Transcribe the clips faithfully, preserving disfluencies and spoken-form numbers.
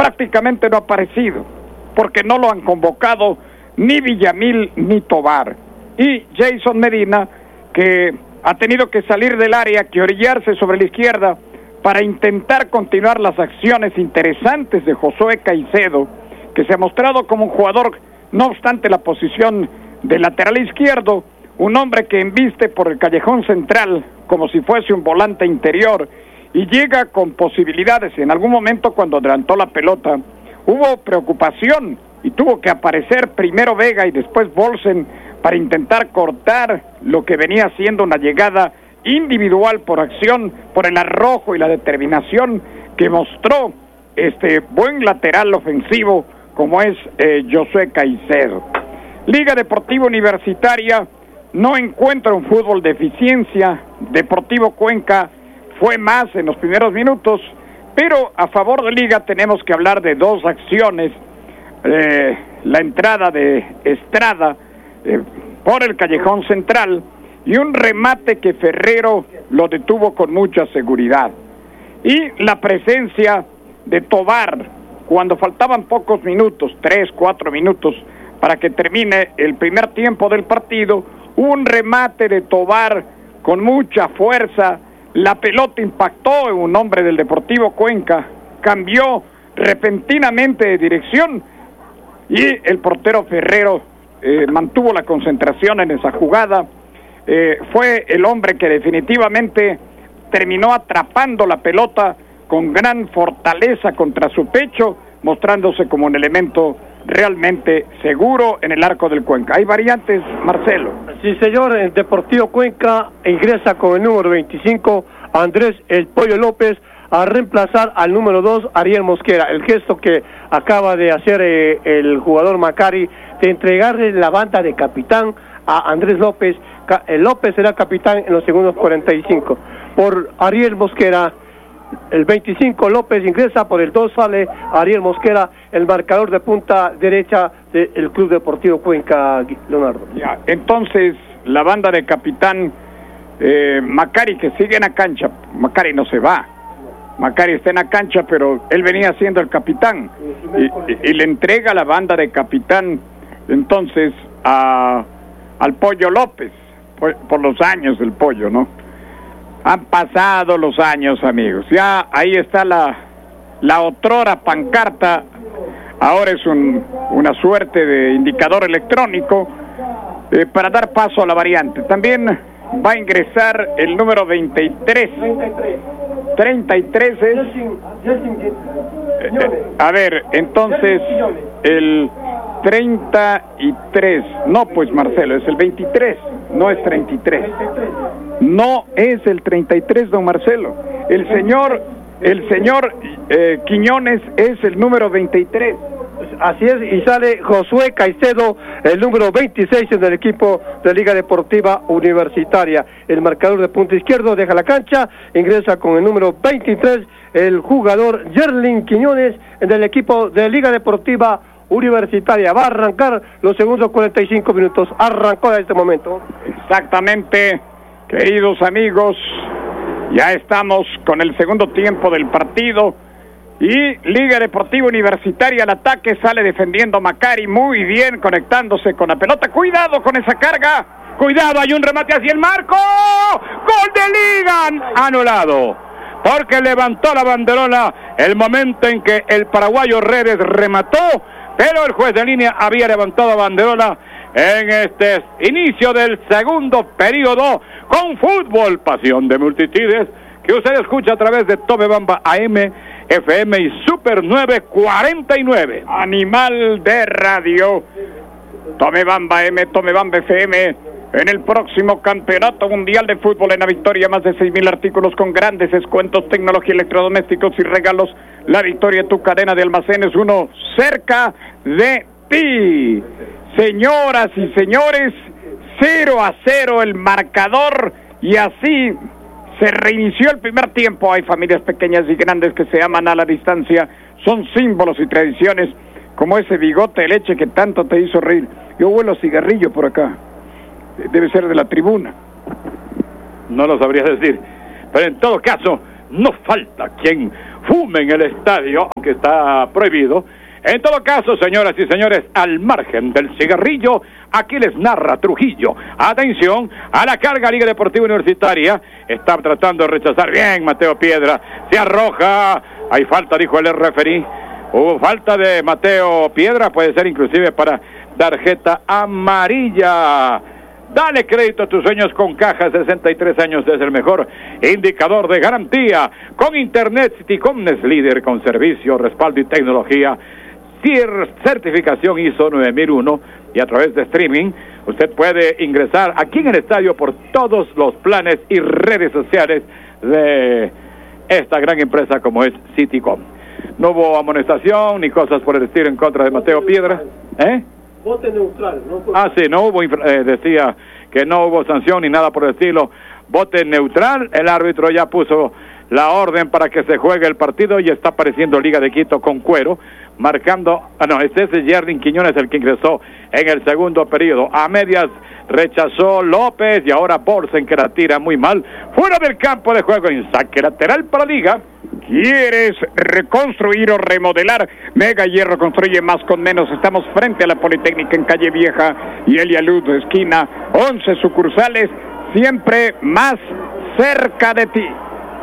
prácticamente no ha aparecido, porque no lo han convocado ni Villamil ni Tobar. Y Jason Medina, que ha tenido que salir del área, que orillarse sobre la izquierda para intentar continuar las acciones interesantes de Josué Caicedo, que se ha mostrado como un jugador, no obstante la posición de lateral izquierdo, un hombre que embiste por el callejón central como si fuese un volante interior y llega con posibilidades. En algún momento, cuando adelantó la pelota, hubo preocupación y tuvo que aparecer primero Vega y después Bolsen para intentar cortar lo que venía siendo una llegada individual por acción, por el arrojo y la determinación que mostró este buen lateral ofensivo como es eh, Josué Caicedo. Liga Deportiva Universitaria no encuentra un fútbol de eficiencia. Deportivo Cuenca fue más en los primeros minutos, pero a favor de Liga tenemos que hablar de dos acciones. Eh, la entrada de Estrada eh, por el callejón central y un remate que Ferrero lo detuvo con mucha seguridad. Y la presencia de Tobar, cuando faltaban pocos minutos, tres, cuatro minutos, para que termine el primer tiempo del partido, un remate de Tobar con mucha fuerza, la pelota impactó en un hombre del Deportivo Cuenca, cambió repentinamente de dirección y el portero Ferrero eh, mantuvo la concentración en esa jugada. Eh, fue el hombre que definitivamente terminó atrapando la pelota con gran fortaleza contra su pecho, mostrándose como un elemento realmente seguro en el arco del Cuenca. ¿Hay variantes, Marcelo? Sí, señor. El Deportivo Cuenca ingresa con el número veinticinco, Andrés El Pollo López, a reemplazar al número dos, Ariel Mosquera. El gesto que acaba de hacer eh, el jugador Macari, de entregarle la banda de capitán a Andrés López. El López será capitán en los segundos cuarenta y cinco. Por Ariel Mosquera, el veinticinco López ingresa, por el dos sale Ariel Mosquera, el marcador de punta derecha del Club Deportivo Cuenca, Leonardo. Ya, entonces, la banda de capitán eh, Macari, que sigue en la cancha. Macari no se va. Macari está en la cancha, pero él venía siendo el capitán. Y, y, y le entrega la banda de capitán, entonces, a, al Pollo López, por, por los años del Pollo, ¿no? Han pasado los años, amigos. Ya ahí está la, la otrora pancarta. Ahora es un, una suerte de indicador electrónico eh, para dar paso a la variante. También va a ingresar el número veintitrés. treinta y tres es... Eh, eh, a ver, entonces, el treinta y tres. No, pues, Marcelo, es el veintitrés, no es treinta y tres. No es el treinta y tres, don Marcelo. El señor, el señor eh, Quiñones es el número veintitrés. Así es, y sale Josué Caicedo, el número veintiséis en el equipo de Liga Deportiva Universitaria. El marcador de punta izquierdo deja la cancha, ingresa con el número veintitrés el jugador Yerlin Quiñones en el equipo de Liga Deportiva Universitaria. Va a arrancar los segundos cuarenta y cinco minutos. Arrancó en este momento. Exactamente, queridos amigos, ya estamos con el segundo tiempo del partido. Y Liga Deportiva Universitaria al ataque, sale defendiendo Macari, muy bien conectándose con la pelota. Cuidado con esa carga, cuidado, hay un remate hacia el marco. Gol de Liga, anulado, porque levantó la banderola el momento en que el paraguayo Redes remató, pero el juez de línea había levantado banderola en este inicio del segundo periodo con fútbol, pasión de multitudes, que usted escucha a través de Tomebamba A M, F M y Super nueve cuarenta y nueve. Animal de radio. Tomebamba M, Tomebamba F M. En el próximo Campeonato Mundial de Fútbol en la Victoria, más de seis mil artículos con grandes descuentos, tecnología, electrodomésticos y regalos. La Victoria, tu cadena de almacenes, uno cerca de ti. Señoras y señores, cero a cero el marcador, y así se reinició el primer tiempo. Hay familias pequeñas y grandes que se aman a la distancia. Son símbolos y tradiciones como ese bigote de leche que tanto te hizo reír. Yo huelo a cigarrillo por acá. Debe ser de la tribuna. No lo sabría decir. Pero en todo caso, no falta quien fume en el estadio, aunque está prohibido. En todo caso, señoras y señores, al margen del cigarrillo, aquí les narra Trujillo. Atención a la carga, Liga Deportiva Universitaria. Está tratando de rechazar bien Mateo Piedra. Se arroja. Hay falta, dijo el referí. Hubo falta de Mateo Piedra. Puede ser inclusive para tarjeta amarilla. Dale crédito a tus sueños con Caja. Sesenta y tres años es el mejor indicador de garantía. Con Internet Citycom es líder con servicio, respaldo y tecnología. Certificación I S O nueve mil uno, y a través de streaming usted puede ingresar aquí en el estadio por todos los planes y redes sociales de esta gran empresa como es Citycom. No hubo amonestación ni cosas por el estilo en contra de Mateo Piedra. ¿Eh? Vote neutral, ¿no? Ah, sí, no hubo, eh, decía que no hubo sanción ni nada por el estilo. Vote neutral, el árbitro ya puso la orden para que se juegue el partido y está apareciendo Liga de Quito con cuero, marcando, ah no, este es Jerlin Quiñones el que ingresó en el segundo periodo. A medias rechazó López y ahora Borsen, que la tira muy mal, fuera del campo de juego en saque lateral para Liga. ¿Quieres reconstruir o remodelar? Mega Hierro construye más con menos. Estamos frente a la Politécnica en Calle Vieja y Elia Luz, esquina, once sucursales, siempre más cerca de ti.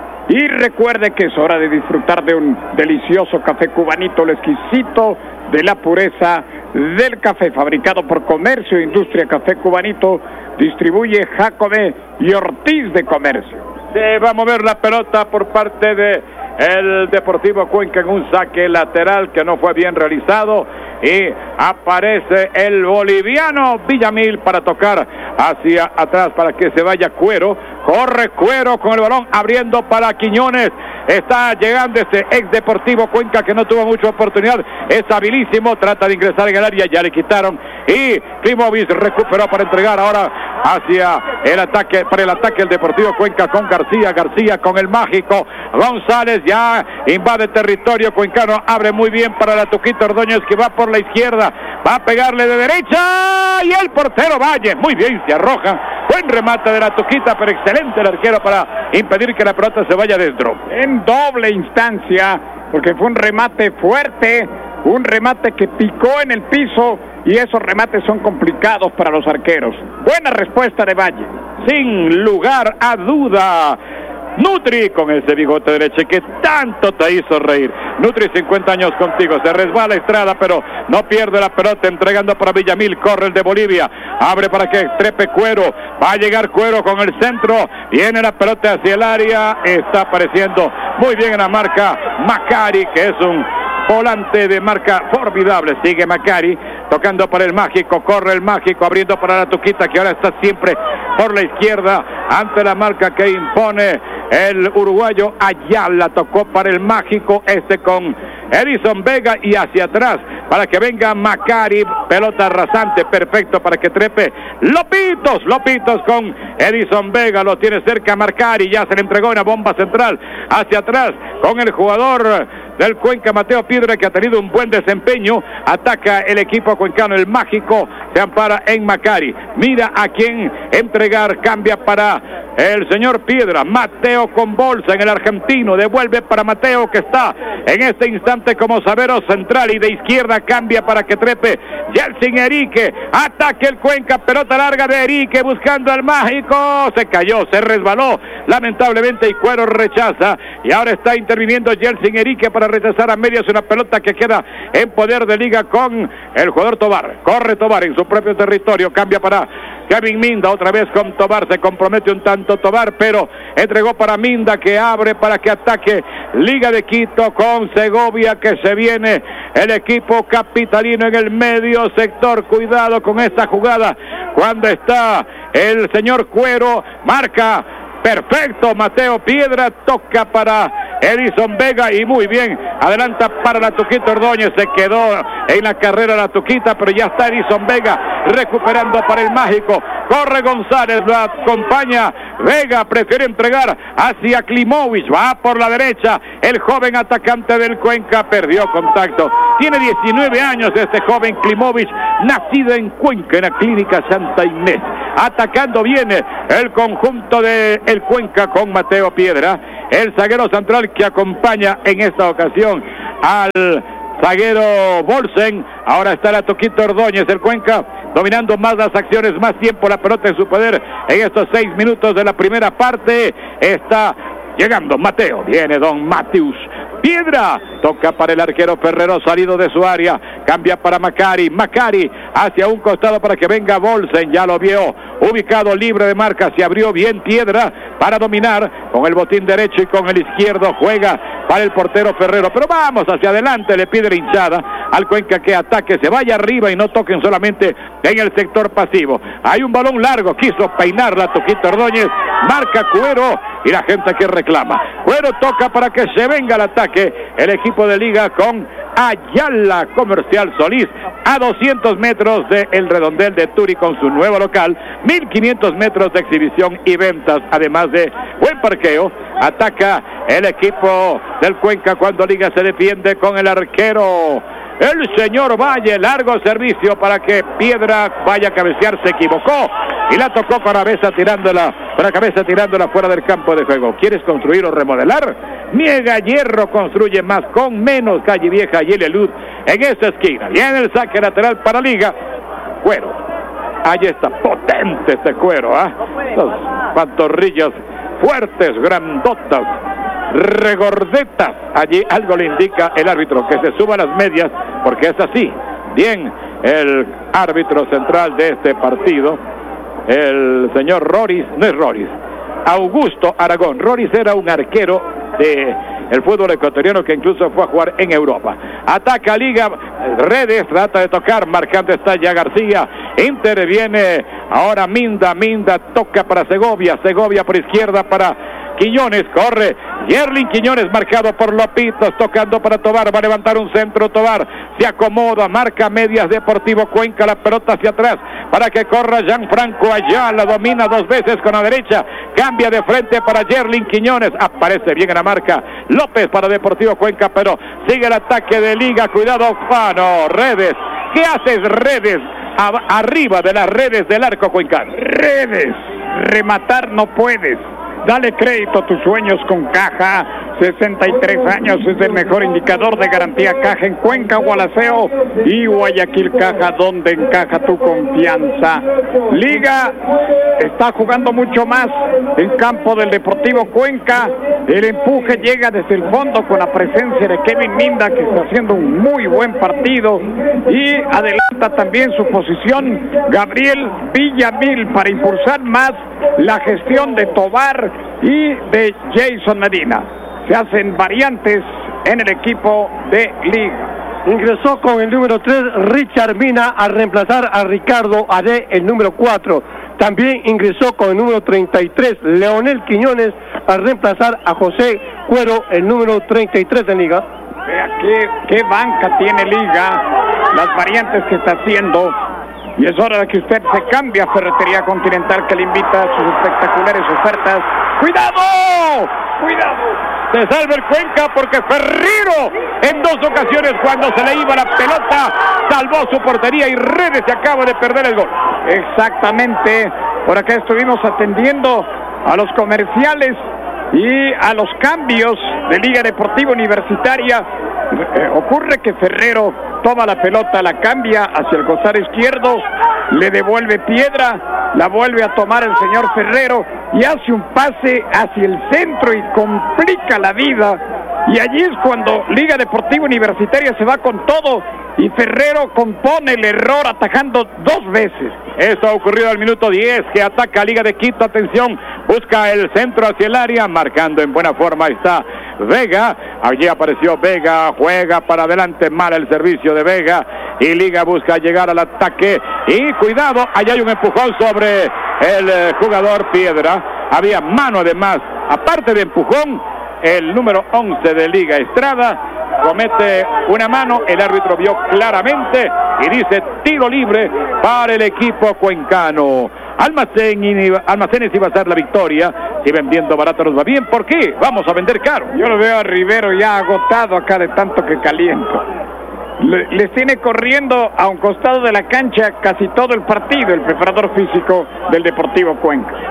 Y recuerde que es hora de disfrutar de un delicioso café cubanito, lo exquisito de la pureza del café, fabricado por Comercio e Industria Café Cubanito, distribuye Jacome y Ortiz de Comercio. Se va a mover la pelota por parte de el Deportivo Cuenca en un saque lateral que no fue bien realizado, y aparece el boliviano Villamil para tocar hacia atrás para que se vaya Cuero. Corre Cuero con el balón, abriendo para Quiñones. Está llegando este ex Deportivo Cuenca que no tuvo mucha oportunidad. Es habilísimo, trata de ingresar en el área, ya le quitaron. Y Klimovic recuperó para entregar ahora hacia el ataque, para el ataque el Deportivo Cuenca con García. García con el mágico González, ya invade territorio cuencano. Abre muy bien para la Tuquita Ordóñez, que va por la izquierda. Va a pegarle de derecha. Y el portero Valle, muy bien, se arroja. Buen remate de la Tuquita, pero excelente el arquero para impedir que la pelota se vaya dentro. En doble instancia, porque fue un remate fuerte, un remate que picó en el piso, y esos remates son complicados para los arqueros. Buena respuesta de Valle. Sin lugar a duda, Nutri con ese bigote derecho que tanto te hizo reír. Nutri, cincuenta años contigo, se resbala Estrada, pero no pierde la pelota, entregando para Villamil. Corre el de Bolivia, abre para que trepe Cuero, va a llegar Cuero con el centro, viene la pelota hacia el área, está apareciendo muy bien en la marca Macari, que es un volante de marca formidable. Sigue Macari tocando para el mágico, corre el mágico, abriendo para la Tuquita, que ahora está siempre por la izquierda ante la marca que impone el uruguayo. Ayala tocó para el mágico, este con Edison Vega, y hacia atrás para que venga Macari, pelota rasante, perfecto para que trepe Lopitos, Lopitos con Edison Vega, lo tiene cerca Macari, ya se le entregó una bomba central hacia atrás con el jugador del Cuenca, Mateo Piedra, que ha tenido un buen desempeño. Ataca el equipo cuencano, el mágico se ampara en Macari, mira a quién entregar, cambia para el señor Piedra, Mateo con bolsa en el argentino, devuelve para Mateo, que está en este instante como zaguero central, y de izquierda cambia para que trepe Yeltsin Erique, ataque el Cuenca, pelota larga de Erique buscando al mágico, se cayó, se resbaló lamentablemente, y Cuero rechaza, y ahora está interviniendo Yeltsin Erique para rechazar a medias una pelota que queda en poder de Liga con el jugador Tobar. Corre Tobar en su propio territorio, cambia para Kevin Minda, otra vez con Tobar, se compromete un tanto Tobar, pero entregó para Minda, que abre para que ataque Liga de Quito con Segovia, que se viene el equipo capitalino en el medio sector. Cuidado con esta jugada cuando está el señor Cuero, marca perfecto Mateo Piedra, toca para Edison Vega y muy bien, adelanta para la Tuquita Ordóñez, se quedó en la carrera la Tuquita, pero ya está Edison Vega recuperando para el mágico, corre González, lo acompaña Vega, prefiere entregar hacia Klimovic, va por la derecha, el joven atacante del Cuenca, perdió contacto, tiene diecinueve años este joven Klimovic, nacido en Cuenca, en la clínica Santa Inés. Atacando viene el conjunto de el Cuenca con Mateo Piedra, el zaguero central que acompaña en esta ocasión al zaguero Bolsen. Ahora está la Toquito Ordóñez, el Cuenca dominando más las acciones, más tiempo la pelota en su poder en estos seis minutos de la primera parte. Está llegando Mateo, viene Don Mateus Piedra, toca para el arquero Ferrero salido de su área, cambia para Macari, Macari hacia un costado para que venga Bolsen, ya lo vio, ubicado libre de marca, se abrió bien Piedra para dominar con el botín derecho y con el izquierdo juega para el portero Ferrero, pero vamos hacia adelante, le pide la hinchada al Cuenca que ataque, se vaya arriba y no toquen solamente en el sector pasivo. Hay un balón largo, quiso peinar la Toquito Ordóñez, marca Cuero y la gente que reclama. Cuero toca para que se venga el ataque el equipo de Liga con Ayala Comercial Solís a doscientos metros del redondel de Turi con su nuevo local, mil quinientos metros de exhibición y ventas, además de buen parqueo. Ataca el equipo del Cuenca cuando Liga se defiende con el arquero el señor Valle, largo servicio para que Piedra vaya a cabecear, se equivocó y la tocó con la cabeza tirándola, con la cabeza tirándola fuera del campo de juego. ¿Quieres construir o remodelar? Niega Hierro, construye más con menos. Calle Vieja y el Elud en esta esquina. Viene el saque lateral para Liga. Cuero. Ahí está, potente este Cuero, ¿ah? ¿eh? Dos pantorrillas fuertes, grandotas, regordetas. Allí algo le indica el árbitro, que se suba las medias, porque es así. Bien, el árbitro central de este partido, el señor Roris, no es Roris, Augusto Aragón. Roris era un arquero de el fútbol ecuatoriano que incluso fue a jugar en Europa. Ataca Liga, Redes, trata de tocar, marcando está ya García, interviene ahora Minda, Minda toca para Segovia, Segovia por izquierda para Quiñones, corre Yerlin Quiñones, marcado por Lopitos, tocando para Tobar, va a levantar un centro, Tobar se acomoda, marca medias Deportivo Cuenca, la pelota hacia atrás para que corra Gianfranco Ayala, domina dos veces con la derecha, cambia de frente para Yerlin Quiñones, aparece bien en la marca López para Deportivo Cuenca, pero sigue el ataque de Liga, cuidado, Fano, Redes, ¿qué haces Redes? A, arriba de las redes del arco cuencano. Redes, rematar no puedes. Dale crédito a tus sueños con Caja. sesenta y tres años es el mejor indicador de garantía Caja en Cuenca, Gualaceo y Guayaquil. Caja, donde encaja tu confianza. Liga está jugando mucho más en campo del Deportivo Cuenca. El empuje llega desde el fondo con la presencia de Kevin Minda, que está haciendo un muy buen partido, y adelanta también su posición Gabriel Villamil para impulsar más la gestión de Tobar y de Jason Medina. Se hacen variantes en el equipo de Liga. Ingresó con el número tres Richard Mina a reemplazar a Ricardo Ade, el número cuatro. También ingresó con el número treinta y tres Leonel Quiñones a reemplazar a José Cuero, el número treinta y tres de Liga. Vea qué, qué banca tiene Liga, las variantes que está haciendo. Y es hora de que usted se cambie a Ferretería Continental, que le invita a sus espectaculares ofertas. ¡Cuidado! ¡Cuidado! Se salva el Cuenca porque Ferrero en dos ocasiones cuando se le iba la pelota salvó su portería y Redes se acaba de perder el gol. Exactamente. Por acá estuvimos atendiendo a los comerciales y a los cambios de Liga Deportiva Universitaria. Eh, ocurre que Ferrero toma la pelota, la cambia hacia el costado izquierdo, le devuelve Piedra, la vuelve a tomar el señor Ferrero y hace un pase hacia el centro y complica la vida. Y allí es cuando Liga Deportiva Universitaria se va con todo y Ferrero compone el error atajando dos veces. Esto ha ocurrido al minuto diez, que ataca Liga de Quito, atención, busca el centro hacia el área, marcando en buena forma está Vega, allí apareció Vega, juega para adelante, mal el servicio de Vega y Liga busca llegar al ataque y cuidado, allá hay un empujón sobre el eh, jugador Piedra, había mano además, aparte de empujón, el número once de Liga, Estrada, comete una mano, el árbitro vio claramente y dice tiro libre para el equipo cuencano. Almacén y, Almacenes y Bazar La Victoria, si vendiendo barato nos va bien, ¿por qué? Vamos a vender caro. Yo lo veo a Rivero ya agotado acá de tanto que caliento. Le, les tiene corriendo a un costado de la cancha casi todo el partido, el preparador físico del Deportivo Cuenca.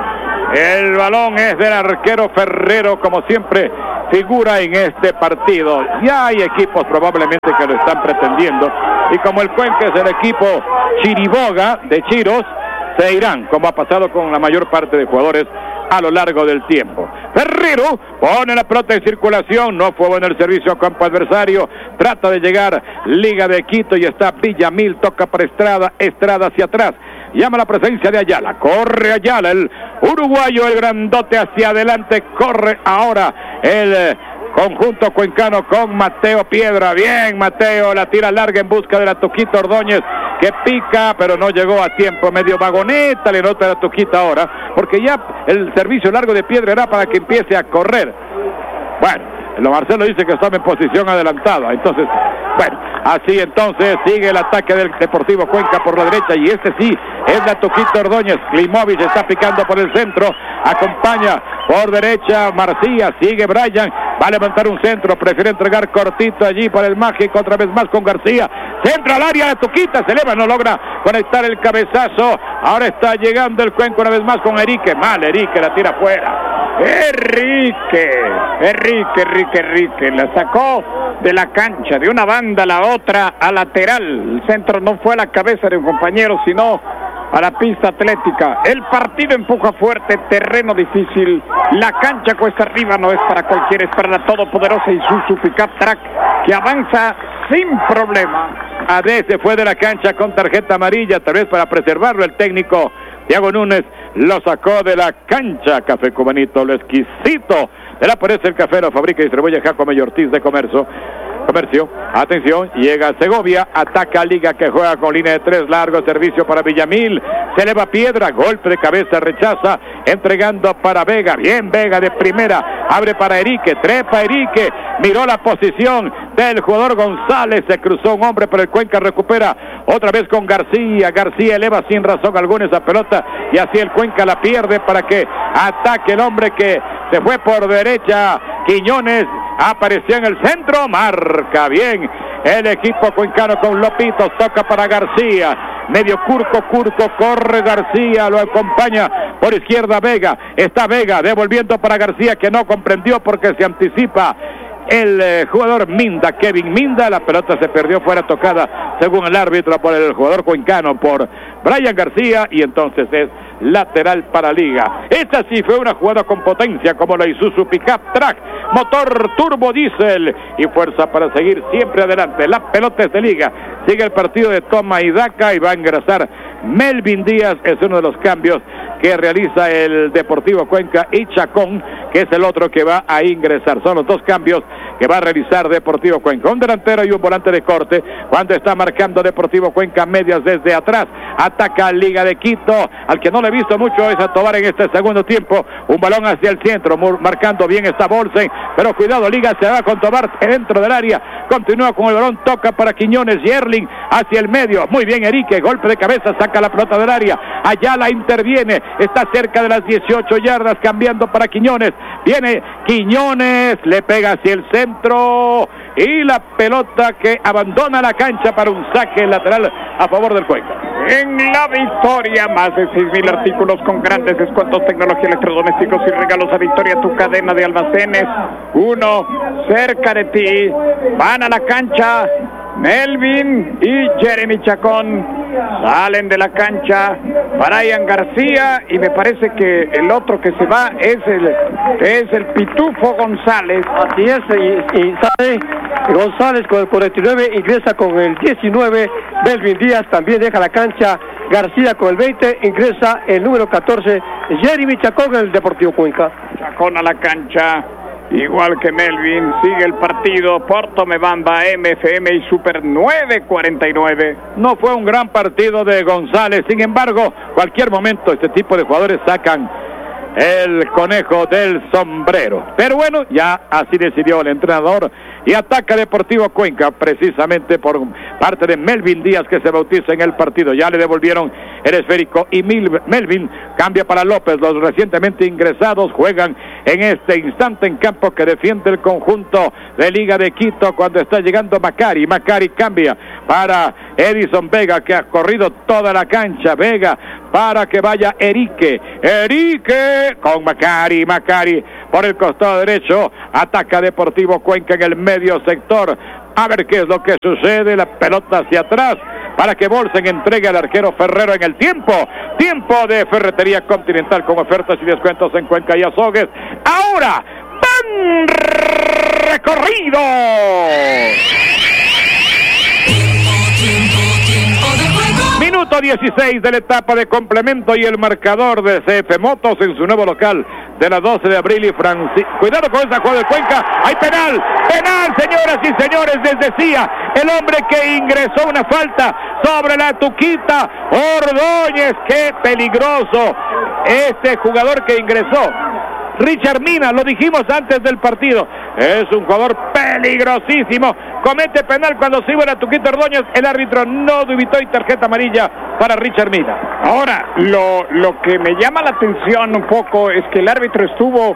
El balón es del arquero Ferrero, como siempre figura en este partido. Ya hay equipos probablemente que lo están pretendiendo, y como el Cuenca es el equipo Chiriboga de Chiros, se irán, como ha pasado con la mayor parte de jugadores a lo largo del tiempo. Ferrero pone la pelota en circulación, no fue bueno el servicio a campo adversario, trata de llegar Liga de Quito y está Villamil, toca para Estrada, Estrada hacia atrás, llama la presencia de Ayala, corre Ayala, el uruguayo, el grandote hacia adelante, corre ahora el conjunto cuencano con Mateo Piedra. Bien, Mateo, la tira larga en busca de la Tuquita Ordóñez, que pica, pero no llegó a tiempo, medio vagoneta le nota la Tuquita ahora, porque ya el servicio largo de Piedra era para que empiece a correr. Bueno, lo Marcelo dice que estaba en posición adelantada, entonces, bueno, así entonces sigue el ataque del Deportivo Cuenca por la derecha, y este sí es la Tuquita Ordóñez. Klimovic está picando por el centro, acompaña por derecha Marcía, sigue Brian, va a levantar un centro, prefiere entregar cortito allí para el mágico, otra vez más con García, centro al área, la Tuquita se eleva, no logra conectar el cabezazo, ahora está llegando el Cuenca una vez más con Erique, mal Erique, la tira fuera. Enrique, Enrique, Enrique, Enrique, la sacó de la cancha, de una banda a la otra, a lateral, el centro no fue a la cabeza de un compañero, sino a la pista atlética. El partido empuja fuerte, terreno difícil, la cancha cuesta arriba, no es para cualquiera, es para la todopoderosa Isuzu Pickup Track, que avanza sin problema. A D se fue de la cancha con tarjeta amarilla, tal vez para preservarlo el técnico Thiago Núñez lo sacó de la cancha. Café Cubanito, lo exquisito de la Pureza el café, lo fabrica y distribuye Jacome Ortiz de Comercio. Comercio, atención, llega Segovia, ataca a Liga, que juega con línea de tres, largo servicio para Villamil, se eleva Piedra, golpe de cabeza, rechaza, entregando para Vega, bien Vega de primera, abre para Erique, trepa Erique, miró la posición del jugador González, se cruzó un hombre, pero el Cuenca recupera otra vez con García, García eleva sin razón alguna esa pelota, y así el Cuenca la pierde para que ataque el hombre que se fue por derecha, Quiñones, apareció en el centro, marca bien el equipo cuencano con Lopitos, toca para García, medio curco, curco, corre García, lo acompaña por izquierda Vega, está Vega devolviendo para García, que no comprendió porque se anticipa el eh, jugador Minda, Kevin Minda, la pelota se perdió, fuera tocada según el árbitro por el jugador cuencano, por Brian García, y entonces es lateral para Liga. Esta sí fue una jugada con potencia, como la Isuzu Pickup Track, motor turbo diésel y fuerza para seguir siempre adelante. La pelota es de Liga, sigue el partido de toma y daca, y va a ingresar Melvin Díaz, es uno de los cambios que realiza el Deportivo Cuenca, y Chacón, que es el otro que va a ingresar. Son los dos cambios que va a realizar Deportivo Cuenca, un delantero y un volante de corte, cuando está marcando Deportivo Cuenca medias desde atrás, ataca a Liga de Quito, al que no le he visto mucho es a Tobar en este segundo tiempo, un balón hacia el centro, marcando bien esta Bolsen, pero cuidado, Liga se va con Tobar dentro del área, continúa con el balón, toca para Quiñones, Yerling hacia el medio, muy bien Erique, golpe de cabeza, saca la pelota del área, Ayala interviene, está cerca de las dieciocho yardas, cambiando para Quiñones, viene Quiñones, le pega hacia el centro, y la pelota que abandona la cancha para un saque lateral a favor del Cuenca. En la victoria, más de seis mil artículos con grandes descuentos, tecnología, electrodomésticos y regalos a Victoria, tu cadena de almacenes, uno cerca de ti. Van a la cancha Melvin y Jeremy Chacón, salen de la cancha Brian García, y me parece que el otro que se va es el es el Pitufo González. Así es, y, y sale González con el cuarenta y nueve, ingresa con el diecinueve, Melvin Díaz también deja la cancha, García con el veinte, ingresa el número catorce, Jeremy Chacón en el Deportivo Cuenca. Chacón a la cancha, igual que Melvin, sigue el partido Porto Mebamba, M F M y Super nueve cuarenta y nueve. No fue un gran partido de González, sin embargo, cualquier momento este tipo de jugadores sacan el conejo del sombrero. Pero bueno, ya así decidió el entrenador, y ataca Deportivo Cuenca precisamente por parte de Melvin Díaz, que se bautiza en el partido. Ya le devolvieron el esférico, y Mil, Melvin cambia para López. Los recientemente ingresados juegan en este instante en campo que defiende el conjunto de Liga de Quito cuando está llegando Macari. Macari cambia para Edison Vega, que ha corrido toda la cancha. Vega para que vaya Erique. Erique con Macari. Macari por el costado derecho. Ataca Deportivo Cuenca en el medio sector. A ver qué es lo que sucede. La pelota hacia atrás para que Bolsen entregue al arquero Ferrero en el tiempo. Tiempo de Ferretería Continental con ofertas y descuentos en Cuenca y Azogues. Ahora, ¡van recorrido! Minuto dieciséis de la etapa de complemento y el marcador de C F Motos en su nuevo local de la doce de abril y Francisco. Cuidado con esa jugada de Cuenca. ¡Hay penal! ¡Penal, señoras y señores! Les decía, el hombre que ingresó una falta sobre la Tuquita Ordóñez. ¡Qué peligroso! Este jugador que ingresó, Richard Mina, lo dijimos antes del partido, es un jugador peligrosísimo. Comete penal cuando se iba la Tuquita Ordóñez. El árbitro no dubitó y tarjeta amarilla para Richard Mina. Ahora, lo, lo que me llama la atención un poco es que el árbitro estuvo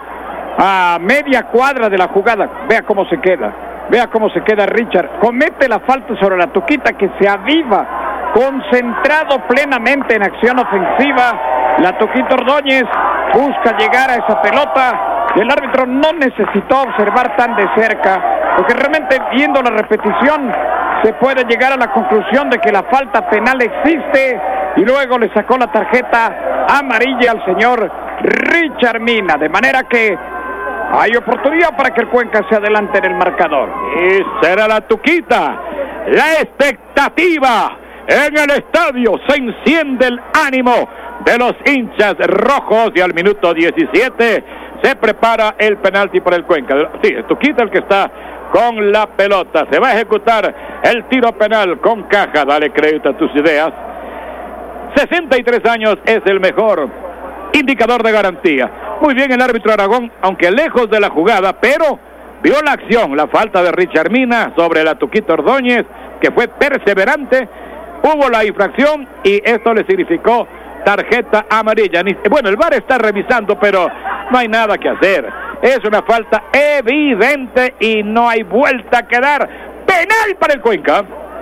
a media cuadra de la jugada. Vea cómo se queda. Vea cómo se queda Richard. Comete la falta sobre la Tuquita, que se aviva, concentrado plenamente en acción ofensiva. La Tuquita Ordóñez busca llegar a esa pelota. El árbitro no necesitó observar tan de cerca, porque realmente viendo la repetición se puede llegar a la conclusión de que la falta penal existe, y luego le sacó la tarjeta amarilla al señor Richard Mina, de manera que hay oportunidad para que el Cuenca se adelante en el marcador. Y será la Tuquita. La expectativa en el estadio, se enciende el ánimo de los hinchas rojos, y al minuto diecisiete se prepara el penalti para el Cuenca. Sí, Tuquita el que está con la pelota. Se va a ejecutar el tiro penal con Caja. Dale crédito a tus ideas. sesenta y tres años es el mejor indicador de garantía. Muy bien el árbitro Aragón, aunque lejos de la jugada, pero vio la acción, la falta de Richard Mina sobre la Tuquita Ordóñez, que fue perseverante. Hubo la infracción y esto le significó tarjeta amarilla. Bueno, el V A R está revisando, pero no hay nada que hacer. Es una falta evidente y no hay vuelta que dar. Penal para el Cuenca.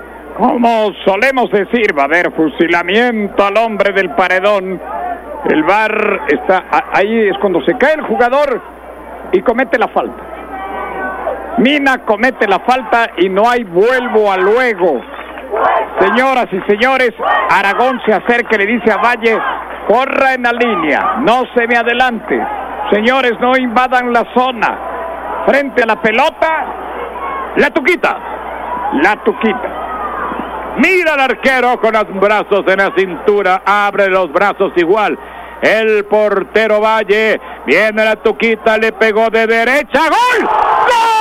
Como solemos decir, va a haber fusilamiento al hombre del paredón. El V A R está ahí, es cuando se cae el jugador y comete la falta. Mina comete la falta y no hay vuelvo a luego. Señoras y señores, Aragón se acerca y le dice a Valle: corra en la línea, no se me adelante. Señores, no invadan la zona. Frente a la pelota, la Tuquita. La Tuquita. Mira al arquero con los brazos en la cintura, abre los brazos igual. El portero Valle, viene la Tuquita, le pegó de derecha, ¡gol! ¡Gol!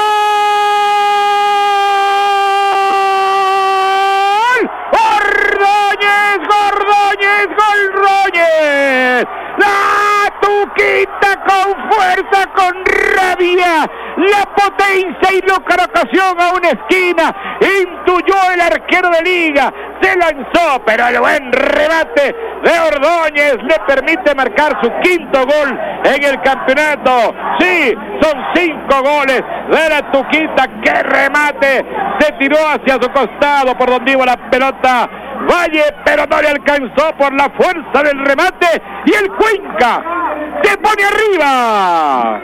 La Tuquita con fuerza, con rabia, la potencia y la ocasión a una esquina, intuyó el arquero de Liga, se lanzó, pero el buen remate de Ordóñez le permite marcar su quinto gol en el campeonato. Sí, son cinco goles de la Tuquita. ¡Qué remate! Se tiró hacia su costado por donde iba la pelota Valle, pero no le alcanzó por la fuerza del remate, y el Cuenca se pone arriba.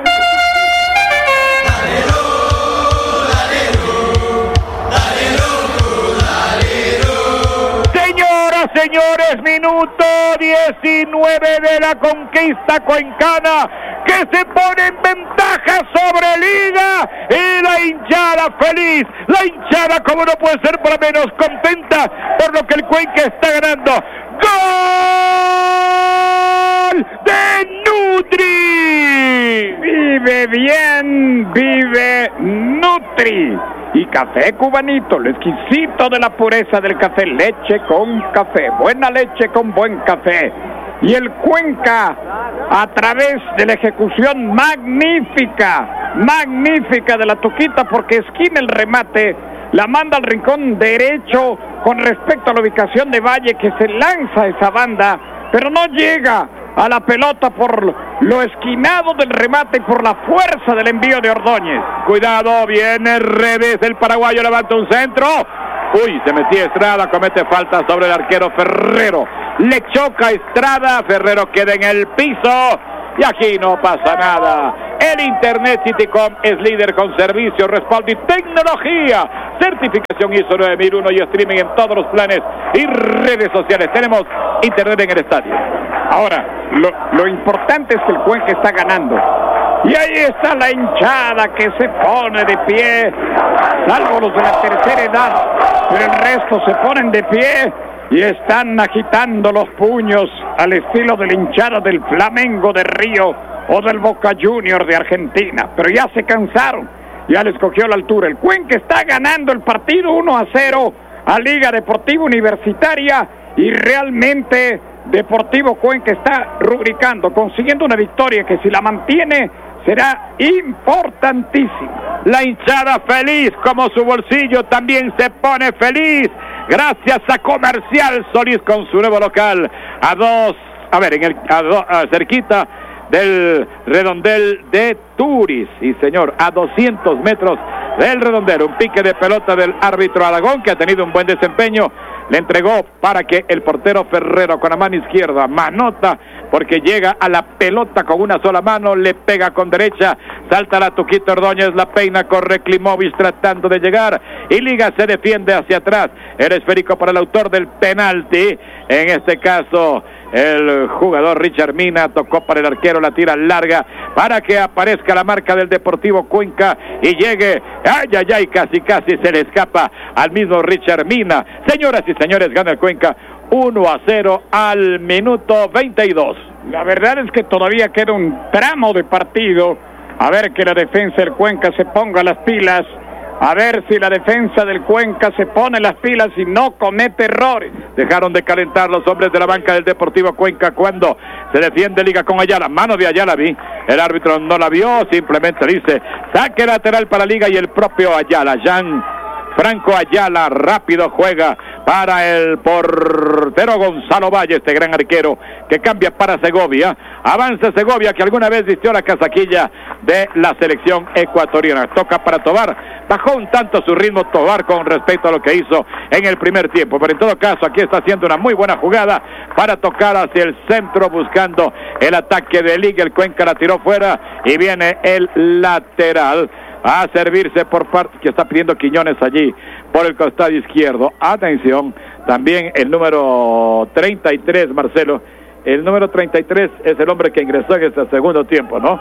Señoras, señores, minuto diecinueve de la conquista cuencana, que se pone en ventaja sobre Liga, y la hinchada feliz, la hinchada como no puede ser para menos contenta por lo que el Cuenca está ganando. ¡Gol de Nutri! Vive bien, vive Nutri. Y café cubanito, lo exquisito de la pureza del café, leche con café, buena leche con buen café. Y el Cuenca, a través de la ejecución magnífica, magnífica de la Tuquita, porque esquina el remate, la manda al rincón derecho con respecto a la ubicación de Valle, que se lanza esa banda, pero no llega a la pelota por lo esquinado del remate y por la fuerza del envío de Ordóñez. Cuidado, viene Redes, el paraguayo levanta un centro. Uy, se metía Estrada, comete falta sobre el arquero Ferrero. Le choca Estrada, Ferrero queda en el piso. Y aquí no pasa nada. El Internet Citycom es líder con servicio, respaldo y tecnología. Certificación I S O nueve mil uno y streaming en todos los planes y redes sociales. Tenemos Internet en el estadio. Ahora, lo, lo importante es que el Cuenca está ganando. Y ahí está la hinchada que se pone de pie, salvo los de la tercera edad, pero el resto se ponen de pie y están agitando los puños al estilo de la hinchada del Flamengo de Río o del Boca Juniors de Argentina. Pero ya se cansaron, ya les cogió la altura. El Cuenca está ganando el partido uno a cero a Liga Deportiva Universitaria y realmente Deportivo Cuenca está rubricando, consiguiendo una victoria que si la mantiene será importantísima. La hinchada feliz, como su bolsillo también se pone feliz, gracias a Comercial Solís con su nuevo local, a dos, a ver, en el, a do, a cerquita del redondel de Turis, y señor, a doscientos metros del redondel, un pique de pelota del árbitro Aragón, que ha tenido un buen desempeño, le entregó para que el portero Ferrero con la mano izquierda manota, porque llega a la pelota con una sola mano, le pega con derecha, salta la Tuquito Ordóñez, la peina, corre Klimovic tratando de llegar, y Liga se defiende hacia atrás, el esférico para el autor del penalti, en este caso el jugador Richard Mina, tocó para el arquero, la tira larga para que aparezca la marca del Deportivo Cuenca y llegue, ay, ay, ay, casi, casi se le escapa al mismo Richard Mina. Señoras y señores, gana el Cuenca uno a cero al minuto veintidós. La verdad es que todavía queda un tramo de partido, a ver que la defensa del Cuenca se ponga las pilas, a ver si la defensa del Cuenca se pone las pilas y no comete errores. Dejaron de calentar los hombres de la banca del Deportivo Cuenca cuando se defiende Liga con Ayala. Mano de Ayala vi, el árbitro no la vio, simplemente dice saque lateral para Liga y el propio Ayala, Jean Franco Ayala, rápido juega para el portero Gonzalo Valle, este gran arquero que cambia para Segovia. Avanza Segovia, que alguna vez vistió la casaquilla de la selección ecuatoriana. Toca para Tobar, bajó un tanto su ritmo Tobar con respecto a lo que hizo en el primer tiempo, pero en todo caso aquí está haciendo una muy buena jugada para tocar hacia el centro buscando el ataque de Liga. El Cuenca la tiró fuera y viene el lateral a servirse por parte que está pidiendo Quiñones allí por el costado izquierdo. Atención, también el número treinta y tres, Marcelo. El número treinta y tres es el hombre que ingresó en este segundo tiempo, ¿no?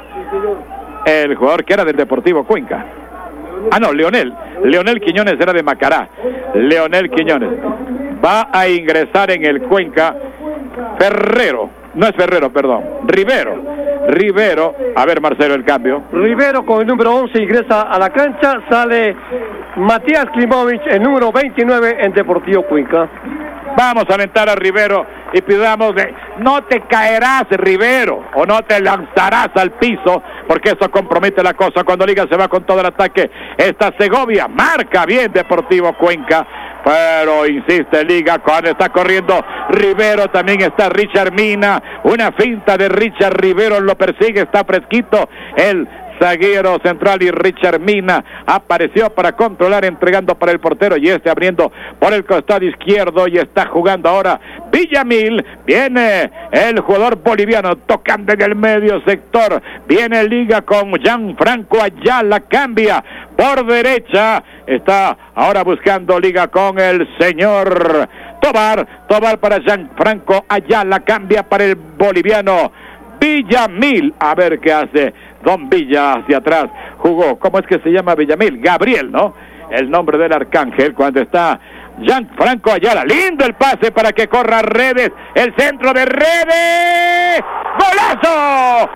El jugador que era del Deportivo Cuenca. Ah, no, Leonel. Leonel Quiñones era de Macará. Leonel Quiñones. Va a ingresar en el Cuenca Ferrero. No es Ferrero, perdón. Rivero. Rivero, a ver Marcelo el cambio. Rivero con el número once ingresa a la cancha, sale Matías Klimovic, el número veintinueve en Deportivo Cuenca. Vamos a alentar a Rivero y pidamos de no te caerás Rivero o no te lanzarás al piso porque eso compromete la cosa. Cuando Liga se va con todo el ataque, está Segovia, marca bien Deportivo Cuenca, pero insiste Liga cuando está corriendo Rivero, también está Richard Mina, una finta de Richard Rivero, lo persigue, está fresquito el zaguero central y Richard Mina apareció para controlar, entregando para el portero y este abriendo por el costado izquierdo y está jugando ahora Villamil. Viene el jugador boliviano tocando en el medio sector, viene Liga con Jean Franco Ayala, cambia por derecha, está ahora buscando Liga con el señor Tobar, Tobar para Jean Franco Ayala, cambia para el boliviano Villamil, a ver qué hace Don Villa hacia atrás, jugó, ¿cómo es que se llama Villamil? Gabriel, ¿no? El nombre del arcángel cuando está Jean Franco Ayala, lindo el pase para que corra Redes, el centro de Redes, ¡golazo!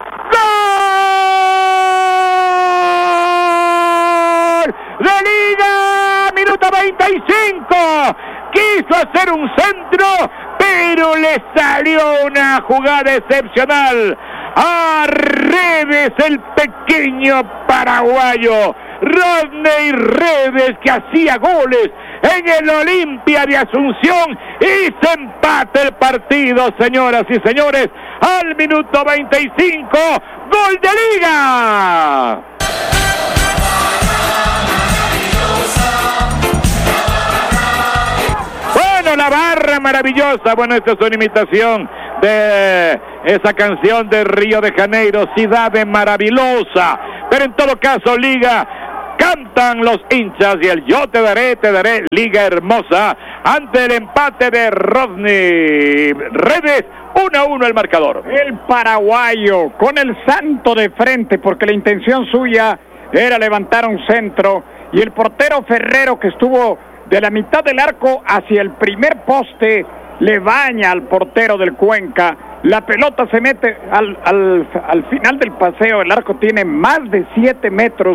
¡Gol! ¡De Liga! ¡Minuto veinte y cinco! Quiso hacer un centro, pero le salió una jugada excepcional a Redes, el pequeño paraguayo. Rodney Redes, que hacía goles en el Olimpia de Asunción, y se empata el partido, señoras y señores, al minuto veinticinco, gol de Liga. Bueno, la barra maravillosa. Bueno, esta es una imitación de esa canción de Río de Janeiro, Cidade Maravilhosa, pero en todo caso, Liga, cantan los hinchas y el yo te daré, te daré, Liga hermosa, ante el empate de Rodney Redes, uno a uno el marcador. El paraguayo con el santo de frente, porque la intención suya era levantar un centro, y el portero Ferrero, que estuvo de la mitad del arco hacia el primer poste, le baña al portero del Cuenca. La pelota se mete al, al, al final del paseo. El arco tiene más de siete metros,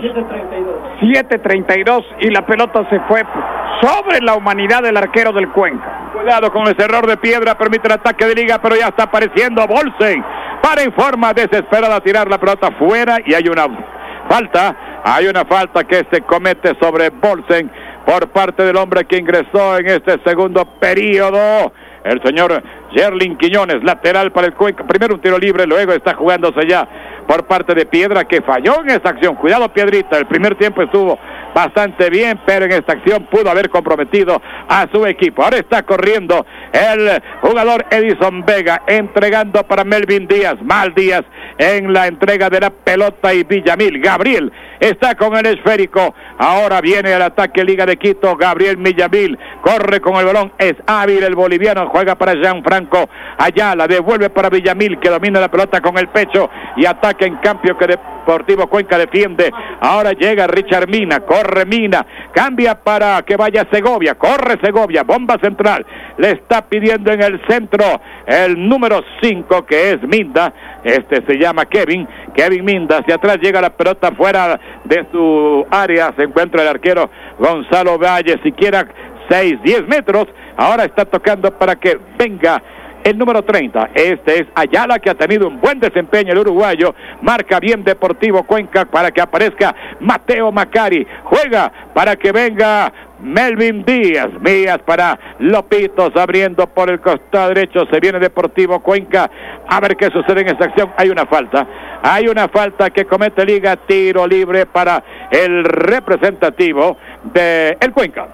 siete treinta y dos, y la pelota se fue sobre la humanidad del arquero del Cuenca. Cuidado con ese error de Piedra, permite el ataque de Liga, pero ya está apareciendo Bolsen para en forma desesperada tirar la pelota fuera, y hay una falta, hay una falta que se comete sobre Bolsen por parte del hombre que ingresó en este segundo periodo, el señor Yerlin Quiñones, lateral para el Cuenca. Primero un tiro libre, luego está jugándose ya por parte de Piedra, que falló en esta acción. Cuidado, Piedrita, el primer tiempo estuvo bastante bien, pero en esta acción pudo haber comprometido a su equipo. Ahora está corriendo el jugador Edison Vega, entregando para Melvin Díaz. Mal Díaz en la entrega de la pelota, y Villamil. Gabriel está con el esférico. Ahora viene el ataque Liga de Quito. Gabriel Villamil corre con el balón, es hábil el boliviano, juega para Gianfranco Ayala, devuelve para Villamil, que domina la pelota con el pecho y ataca en cambio que Deportivo Cuenca defiende. Ahora llega Richard Mina, corre Mina, cambia para que vaya Segovia, corre Segovia, bomba central, le está pidiendo en el centro el número cinco, que es Minda. Este se llama Kevin, Kevin Minda. Hacia atrás llega la pelota fuera de su área, se encuentra el arquero Gonzalo Valle, siquiera seis, diez metros. Ahora está tocando para que venga el número treinta, este es Ayala, que ha tenido un buen desempeño el uruguayo. Marca bien Deportivo Cuenca para que aparezca Mateo Macari, juega para que venga Melvin Díaz, Díaz para Lopitos, abriendo por el costado derecho, se viene Deportivo Cuenca. A ver qué sucede en esta acción. Hay una falta, hay una falta que comete Liga, tiro libre para el representativo de el Cuenca.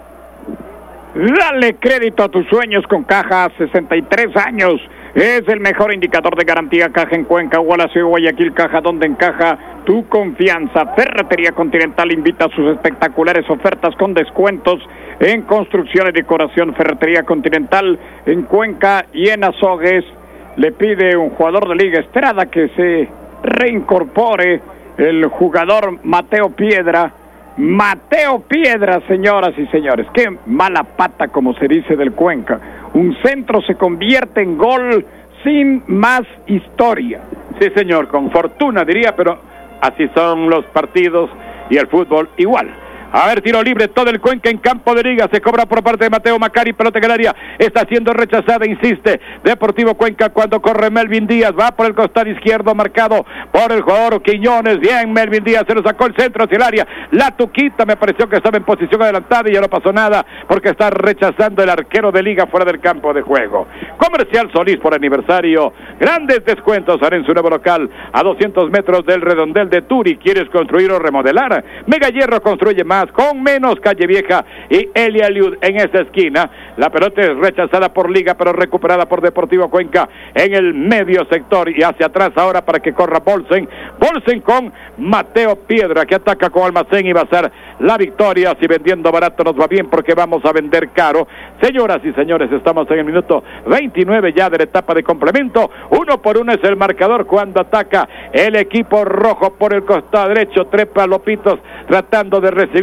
Dale crédito a tus sueños con Caja, sesenta y tres años. Es el mejor indicador de garantía. Caja en Cuenca, Gualeguaychú, Guayaquil. Caja donde encaja tu confianza. Ferretería Continental invita a sus espectaculares ofertas con descuentos en construcción y decoración. Ferretería Continental en Cuenca y en Azogues. Le pide un jugador de Liga Estrada que se reincorpore el jugador Mateo Piedra. Mateo Piedra, señoras y señores, qué mala pata, como se dice, del Cuenca. Un centro se convierte en gol sin más historia. Sí, señor, con fortuna diría, pero así son los partidos y el fútbol igual. A ver, tiro libre, todo el Cuenca en campo de Liga, se cobra por parte de Mateo Macari, pelota en el área, está siendo rechazada, insiste Deportivo Cuenca cuando corre Melvin Díaz, va por el costado izquierdo, marcado por el jugador Quiñones. Bien, Melvin Díaz se lo sacó el centro hacia el área, la Tuquita me pareció que estaba en posición adelantada y ya no pasó nada porque está rechazando el arquero de Liga fuera del campo de juego. Comercial Solís por aniversario, grandes descuentos hará en su nuevo local a doscientos metros del redondel de Turi. ¿Quieres construir o remodelar? Mega Hierro construye más con menos. Calle Vieja y Elia Liud en esa esquina. La pelota es rechazada por Liga, pero recuperada por Deportivo Cuenca en el medio sector y hacia atrás ahora para que corra Bolsen. Bolsen con Mateo Piedra, que ataca con Almacén y va a ser la victoria. Si vendiendo barato nos va bien, porque vamos a vender caro. Señoras y señores, estamos en el minuto veintinueve ya de la etapa de complemento. Uno por uno es el marcador cuando ataca el equipo rojo por el costado derecho. Trepa Lopitos tratando de recibir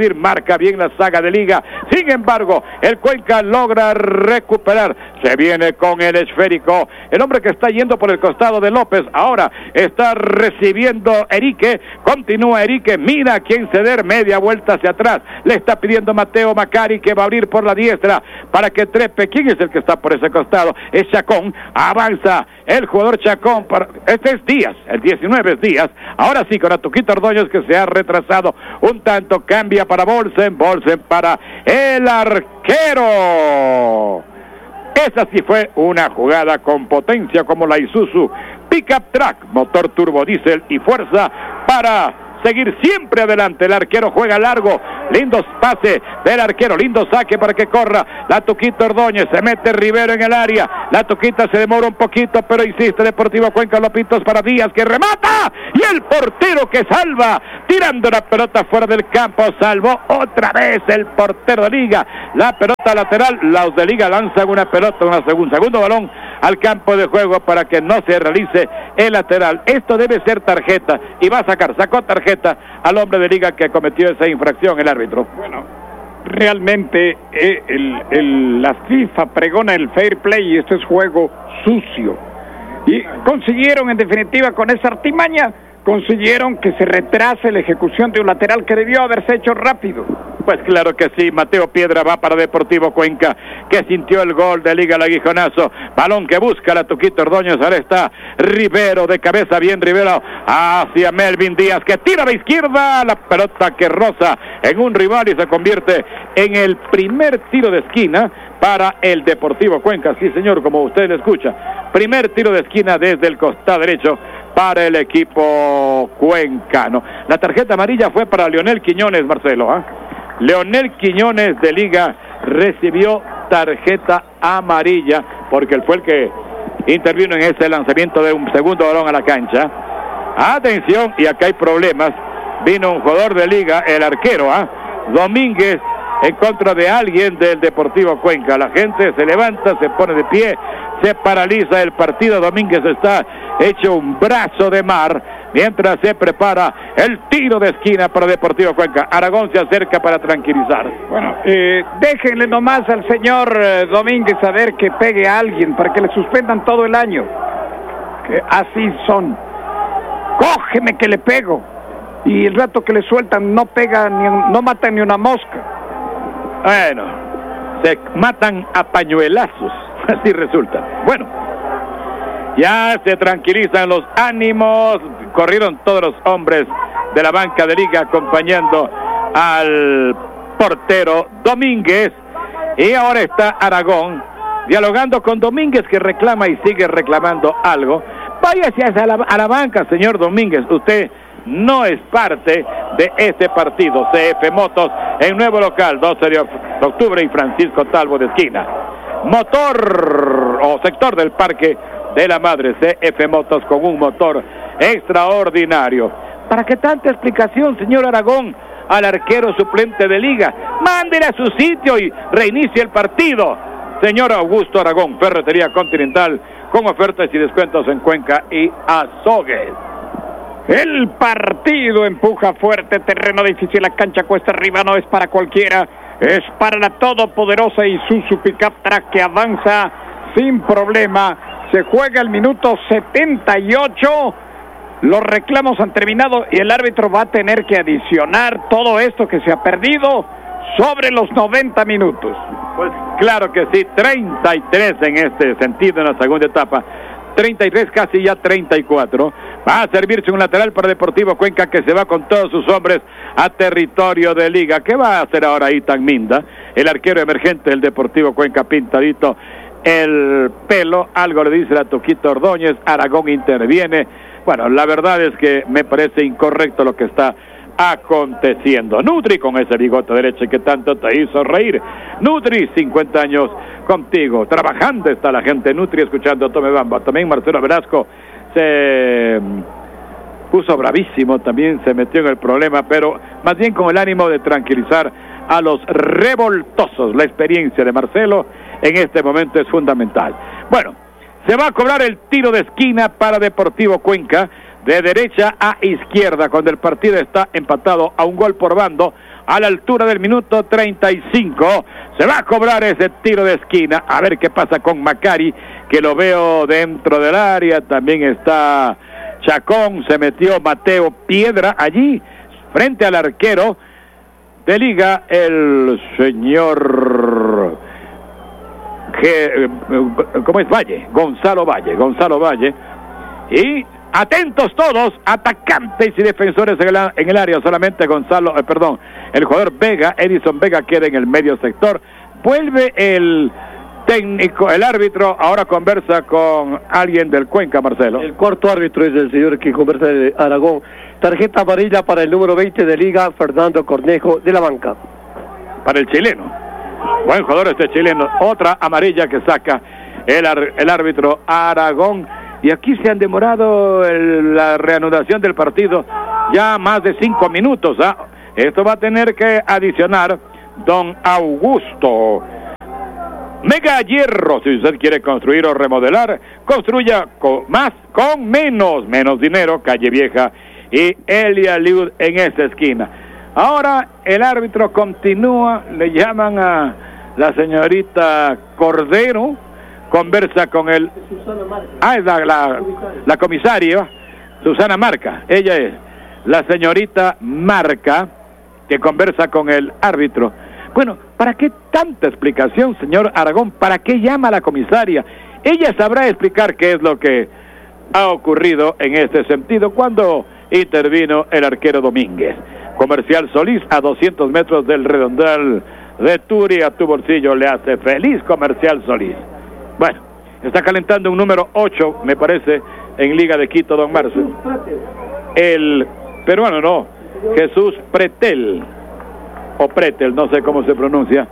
recibir, marca bien la saga de Liga. Sin embargo, el Cuenca logra recuperar, se viene con el esférico, el hombre que está yendo por el costado de López, ahora está recibiendo Erique, continúa Erique, mira a quién ceder, media vuelta hacia atrás, le está pidiendo Mateo Macari que va a abrir por la diestra para que trepe. ¿Quién es el que está por ese costado? Es Chacón, avanza el jugador Chacón, para... este es Díaz, el diecinueve es Díaz, ahora sí con Atuquito Ordóñez que se ha retrasado un tanto, cambia para Bolsen, Bolsen para el arquero. Esa sí fue una jugada con potencia como la Isuzu Pickup Track, motor turbo diésel y fuerza para seguir siempre adelante. El arquero juega largo, lindo pase del arquero, lindo saque para que corra la Tuquita Ordóñez, se mete Rivero en el área, la Tuquita se demora un poquito, pero insiste Deportivo Cuenca, Lopitos para Díaz que remata, y el portero que salva, tirando la pelota fuera del campo, salvó otra vez el portero de Liga, la pelota lateral, los de Liga lanzan una pelota, una segunda, segundo balón al campo de juego para que no se realice el lateral. Esto debe ser tarjeta, y va a sacar, sacó tarjeta al hombre de Liga que cometió esa infracción el árbitro. Bueno, realmente eh, el, el, la FIFA pregona el fair play y esto es juego sucio. Y consiguieron en definitiva con esa artimaña, consiguieron que se retrase la ejecución de un lateral que debió haberse hecho rápido. Pues claro que sí, Mateo Piedra va para Deportivo Cuenca, que sintió el gol de Liga, el aguijonazo, balón que busca la Tuquita Ordóñez, ahora está Rivero de cabeza, bien Rivero, hacia Melvin Díaz, que tira a la izquierda, la pelota que roza en un rival y se convierte en el primer tiro de esquina para el Deportivo Cuenca, sí señor, como usted le escucha, primer tiro de esquina desde el costado derecho para el equipo cuencano. La tarjeta amarilla fue para Leonel Quiñones, Marcelo, ¿ah? ¿eh? Leonel Quiñones de Liga recibió tarjeta amarilla porque él fue el que intervino en ese lanzamiento de un segundo balón a la cancha. Atención, y acá hay problemas. Vino un jugador de Liga, el arquero, ¿ah? ¿eh? Domínguez, en contra de alguien del Deportivo Cuenca. La gente se levanta, se pone de pie, se paraliza el partido. Domínguez está hecho un brazo de mar mientras se prepara el tiro de esquina para Deportivo Cuenca. Aragón se acerca para tranquilizar. Bueno, eh, déjenle nomás al señor eh, Domínguez a ver que pegue a alguien para que le suspendan todo el año. Que así son. Cógeme que le pego. Y el rato que le sueltan no pega, ni, no matan ni una mosca. Bueno, se matan a pañuelazos, así resulta. Bueno, ya se tranquilizan los ánimos, corrieron todos los hombres de la banca de Liga acompañando al portero Domínguez, y ahora está Aragón dialogando con Domínguez, que reclama y sigue reclamando algo. Váyase a la, a la banca, señor Domínguez, usted no es parte de este partido. C F Motos en nuevo local, doce de octubre y Francisco Talbo de esquina. Motor o sector del Parque de la Madre, C F Motos con un motor extraordinario. ¿Para qué tanta explicación, señor Aragón, al arquero suplente de Liga? Mándele a su sitio y reinicie el partido. Señor Augusto Aragón, Ferretería Continental, con ofertas y descuentos en Cuenca y Azogues. El partido empuja fuerte, terreno difícil, la cancha cuesta arriba, no es para cualquiera, es para la todopoderosa Isuzu Pickup Track que avanza sin problema. Se juega el minuto setenta y ocho, los reclamos han terminado y el árbitro va a tener que adicionar todo esto que se ha perdido sobre los noventa minutos. Pues claro que sí, treinta y tres en este sentido en la segunda etapa. treinta y tres, casi ya treinta y cuatro. Va a servirse un lateral para Deportivo Cuenca que se va con todos sus hombres a territorio de Liga. ¿Qué va a hacer ahora Itan Minda? El arquero emergente del Deportivo Cuenca, pintadito el pelo, algo le dice la Tuquita Ordóñez. Aragón interviene. Bueno, la verdad es que me parece incorrecto lo que está aconteciendo. Nutri con ese bigote derecho que tanto te hizo reír. Nutri, cincuenta años contigo. Trabajando está la gente Nutri, escuchando Tome Bamba. También Marcelo Velasco se puso bravísimo, también se metió en el problema, pero más bien con el ánimo de tranquilizar a los revoltosos. La experiencia de Marcelo en este momento es fundamental. Bueno, se va a cobrar el tiro de esquina para Deportivo Cuenca, de derecha a izquierda, cuando el partido está empatado a un gol por bando. a la altura del minuto treinta y cinco. Se va a cobrar ese tiro de esquina. A ver qué pasa con Macari, que lo veo dentro del área. También está Chacón. Se metió Mateo Piedra allí, frente al arquero de Liga, el señor... Que, ¿cómo es? Valle, Gonzalo Valle, Gonzalo Valle. Y atentos todos, atacantes y defensores en el, en el área. Solamente Gonzalo, eh, perdón, el jugador Vega, Edison Vega, queda en el medio sector. Vuelve el técnico, el árbitro, ahora conversa con alguien del Cuenca, Marcelo. El cuarto árbitro es el señor que conversa de Aragón. Tarjeta amarilla para el número veinte de Liga, Fernando Cornejo, de la banca. Para el chileno. Buen jugador este chileno. Otra amarilla que saca el, ar, el árbitro Aragón. Y aquí se han demorado el, la reanudación del partido ya más de cinco minutos. ¿ah? Esto va a tener que adicionar don Augusto. Mega Hierro, si usted quiere construir o remodelar, construya con más, con menos, menos dinero. Calle Vieja y Elia Liud en esta esquina. Ahora el árbitro continúa, le llaman a la señorita Cordero, conversa con el... Ah, es la, la, la comisaria, Susana Marca, ella es la señorita Marca, que conversa con el árbitro. Bueno, ¿para qué tanta explicación, señor Aragón? ¿Para qué llama a la comisaria? Ella sabrá explicar qué es lo que ha ocurrido en este sentido cuando intervino el arquero Domínguez. Comercial Solís, a doscientos metros del redondel de Turi. A tu bolsillo le hace feliz Comercial Solís. Bueno, está calentando un número ocho, me parece, en Liga de Quito, don Marcelo. El peruano, no, Jesús Pretel, o Pretel, no sé cómo se pronuncia.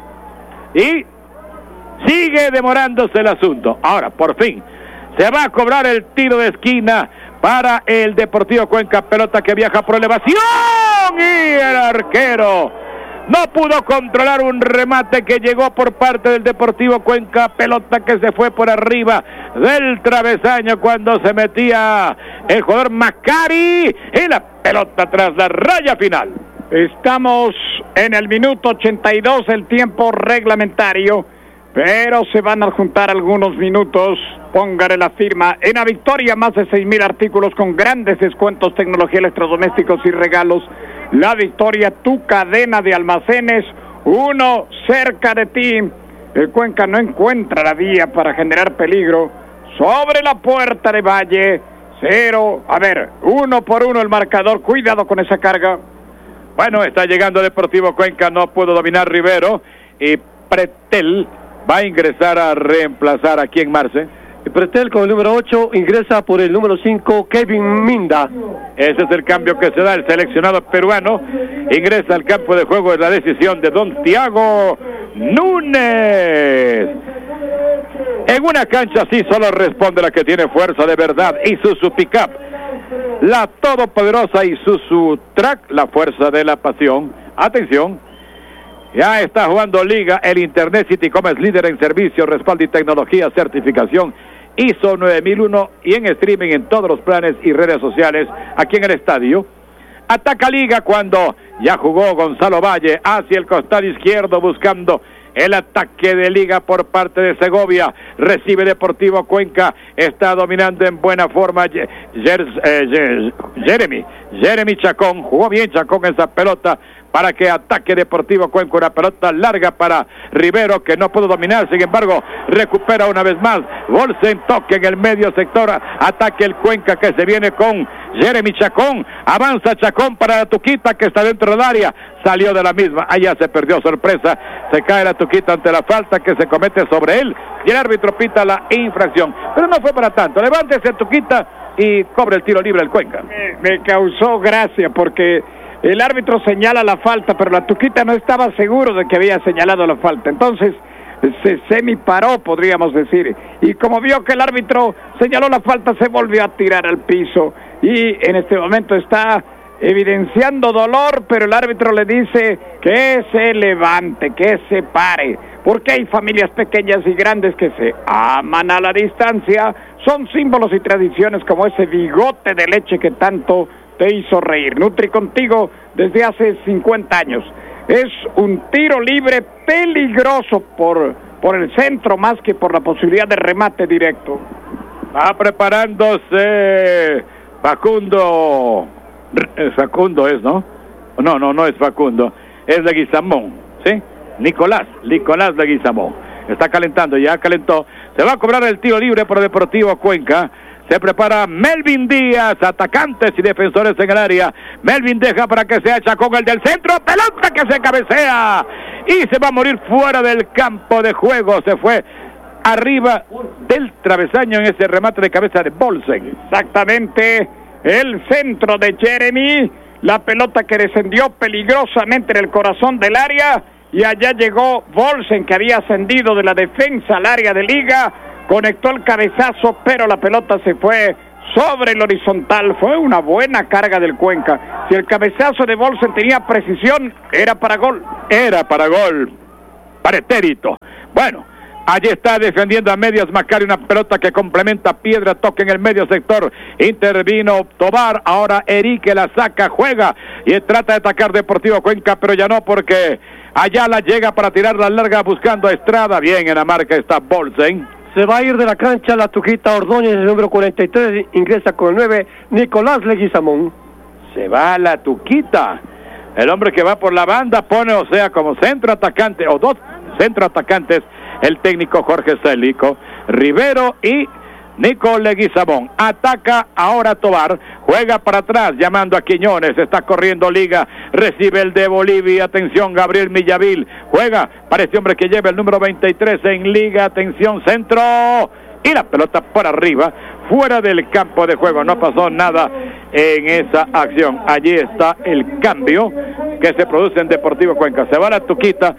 Y sigue demorándose el asunto. Ahora, por fin, se va a cobrar el tiro de esquina para el Deportivo Cuenca, pelota que viaja por elevación y el arquero no pudo controlar un remate que llegó por parte del Deportivo Cuenca, pelota que se fue por arriba del travesaño cuando se metía el jugador Macari y la pelota tras la raya final. Estamos en el minuto ochenta y dos, el tiempo reglamentario, pero se van a juntar algunos minutos. Póngale la firma. En la Victoria, más de seis mil artículos con grandes descuentos, tecnología, electrodomésticos y regalos. La Victoria, tu cadena de almacenes, uno cerca de ti. El Cuenca no encuentra la vía para generar peligro. Sobre la puerta de Valle, cero. A ver, uno por uno el marcador. Cuidado con esa carga. Bueno, está llegando Deportivo Cuenca, no pudo dominar Rivero. Y Pretel va a ingresar a reemplazar aquí en Marce. Y Pretel con el número ocho ingresa por el número cinco, Kevin Minda. Ese es el cambio que se da. El seleccionado peruano ingresa al campo de juego en la decisión de don Tiago Núñez. En una cancha así solo responde la que tiene fuerza de verdad. Isuzu Pickup, la todopoderosa Isuzu Track, la fuerza de la pasión. Atención, ya está jugando Liga. El Internet Citycom es líder en servicio, respaldo y tecnología, certificación I S O nueve mil uno y en streaming en todos los planes y redes sociales aquí en el estadio. Ataca Liga cuando ya jugó Gonzalo Valle hacia el costado izquierdo buscando el ataque de Liga por parte de Segovia. Recibe Deportivo Cuenca, está dominando en buena forma Jer, eh, Jeremy Jeremy Chacón. Jugó bien Chacón esa pelota para que ataque Deportivo Cuenca, una pelota larga para Rivero que no pudo dominar, sin embargo recupera una vez más. Bolsen toque en el medio sector, ataque el Cuenca que se viene con Jeremy Chacón, avanza Chacón para la Tuquita que está dentro del área, salió de la misma, allá se perdió, sorpresa, se cae la Tuquita ante la falta que se comete sobre él y el árbitro pita la infracción, pero no fue para tanto. Levántese Tuquita y cobre el tiro libre el Cuenca. Me, me causó gracia porque el árbitro señala la falta, pero la Tuquita no estaba seguro de que había señalado la falta. Entonces se semiparó, podríamos decir. Y como vio que el árbitro señaló la falta, se volvió a tirar al piso. Y en este momento está evidenciando dolor, pero el árbitro le dice que se levante, que se pare. Porque hay familias pequeñas y grandes que se aman a la distancia. Son símbolos y tradiciones como ese bigote de leche que tanto te hizo reír. Nutri contigo desde hace cincuenta años. Es un tiro libre peligroso por, por el centro más que por la posibilidad de remate directo. Va preparándose Facundo. Facundo es, ¿no? No, no, no es Facundo. Es Leguizamón, ¿sí? Nicolás, Nicolás Leguizamón. Está calentando, ya calentó. Se va a cobrar el tiro libre por Deportivo Cuenca. Se prepara Melvin Díaz, atacantes y defensores en el área. Melvin deja para que sea Chacón el del centro. Pelota que se cabecea y se va a morir fuera del campo de juego. Se fue arriba del travesaño en ese remate de cabeza de Bolsen. Exactamente, el centro de Jeremy. La pelota que descendió peligrosamente en el corazón del área. Y allá llegó Bolsen, que había ascendido de la defensa al área de Liga. Conectó el cabezazo, pero la pelota se fue sobre el horizontal. Fue una buena carga del Cuenca. Si el cabezazo de Bolsen tenía precisión, era para gol. Era para gol. Pretérito. Bueno, allí está defendiendo a medias Macari, una pelota que complementa Piedra, toca en el medio sector. Intervino Tobar, ahora Erique la saca, juega y trata de atacar Deportivo Cuenca, pero ya no, porque Ayala llega para tirar la larga buscando a Estrada. Bien, en la marca está Bolsen. Se va a ir de la cancha la Tuquita Ordóñez, el número cuarenta y tres, ingresa con el nueve, Nicolás Leguizamón. Se va la Tuquita, el hombre que va por la banda, pone, o sea, como centro atacante, o dos centro atacantes, el técnico Jorge Célico, Rivero y Nico Leguizamón. Ataca ahora Tobar, juega para atrás, llamando a Quiñones, está corriendo Liga, recibe el de Bolivia, atención Gabriel Millavil, juega para este hombre que lleva el número veintitrés en Liga, atención centro, y la pelota por arriba, fuera del campo de juego. No pasó nada en esa acción. Allí está el cambio que se produce en Deportivo Cuenca. Se va la Tuquita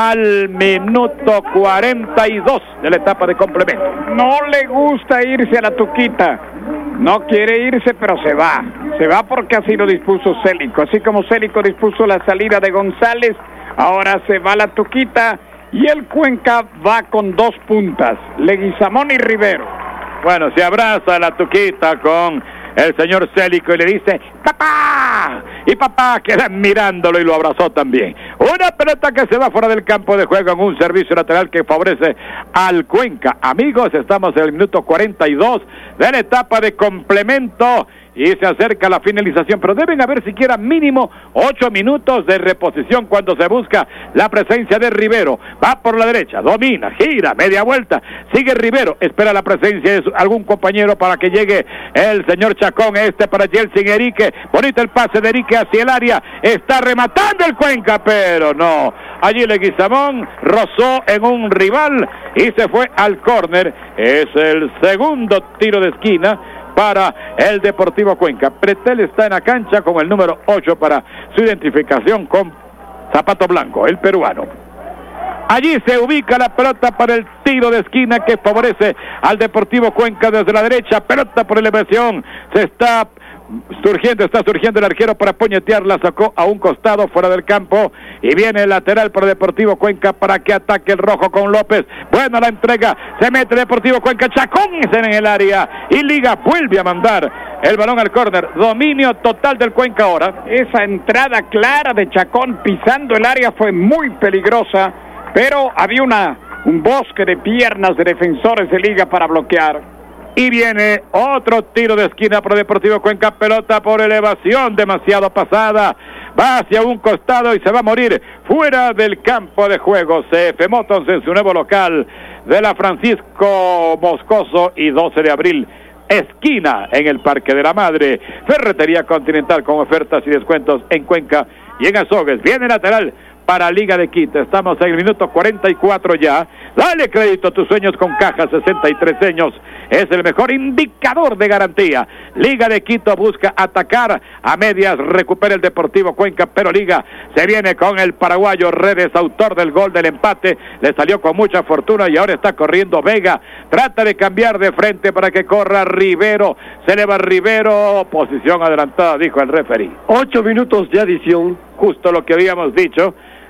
al minuto cuarenta y dos de la etapa de complemento. No le gusta irse a la Tuquita. No quiere irse, pero se va. Se va porque así lo dispuso Célico. Así como Célico dispuso la salida de González, ahora se va la Tuquita y el Cuenca va con dos puntas, Leguizamón y Rivero. Bueno, se abraza la Tuquita con el señor Célico y le dice ¡papá! Y papá queda mirándolo y lo abrazó también. Una pelota que se va fuera del campo de juego en un servicio lateral que favorece al Cuenca. Amigos, estamos en el minuto cuarenta y dos de la etapa de complemento y se acerca la finalización, pero deben haber siquiera mínimo ocho minutos de reposición cuando se busca la presencia de Rivero. Va por la derecha, domina, gira, media vuelta, sigue Rivero, espera la presencia de algún compañero para que llegue el señor Chacón, este para Jelsin Erique, bonito el pase de Erique hacia el área, está rematando el Cuenca, pero no, allí Leguizamón rozó en un rival y se fue al córner. Es el segundo tiro de esquina para el Deportivo Cuenca. Pretel está en la cancha con el número ocho para su identificación con zapato blanco, el peruano. Allí se ubica la pelota para el tiro de esquina que favorece al Deportivo Cuenca desde la derecha. Pelota por elevación, se está surgiendo, está surgiendo el arquero para puñetear, la sacó a un costado fuera del campo y viene el lateral para Deportivo Cuenca para que ataque el rojo con López. Buena la entrega, se mete Deportivo Cuenca, Chacón en el área y Liga vuelve a mandar el balón al córner. Dominio total del Cuenca ahora. Esa entrada clara de Chacón pisando el área fue muy peligrosa, pero había una un bosque de piernas de defensores de Liga para bloquear. Y viene otro tiro de esquina para Deportivo Cuenca, pelota por elevación, demasiado pasada, va hacia un costado y se va a morir fuera del campo de juego. C F Motors en su nuevo local de la Francisco Moscoso y doce de abril, esquina en el Parque de la Madre. Ferretería Continental con ofertas y descuentos en Cuenca y en Azogues. Viene lateral para Liga de Quito. Estamos en el minuto cuarenta y cuatro ya. Dale crédito a tus sueños con Caja sesenta y tres años. Es el mejor indicador de garantía. Liga de Quito busca atacar a medias, recupera el Deportivo Cuenca, pero Liga se viene con el paraguayo Redes, autor del gol del empate. Le salió con mucha fortuna y ahora está corriendo Vega. Trata de cambiar de frente para que corra Rivero. Se eleva Rivero. Posición adelantada, dijo el referee. Ocho minutos de adición. Justo lo que habíamos dicho.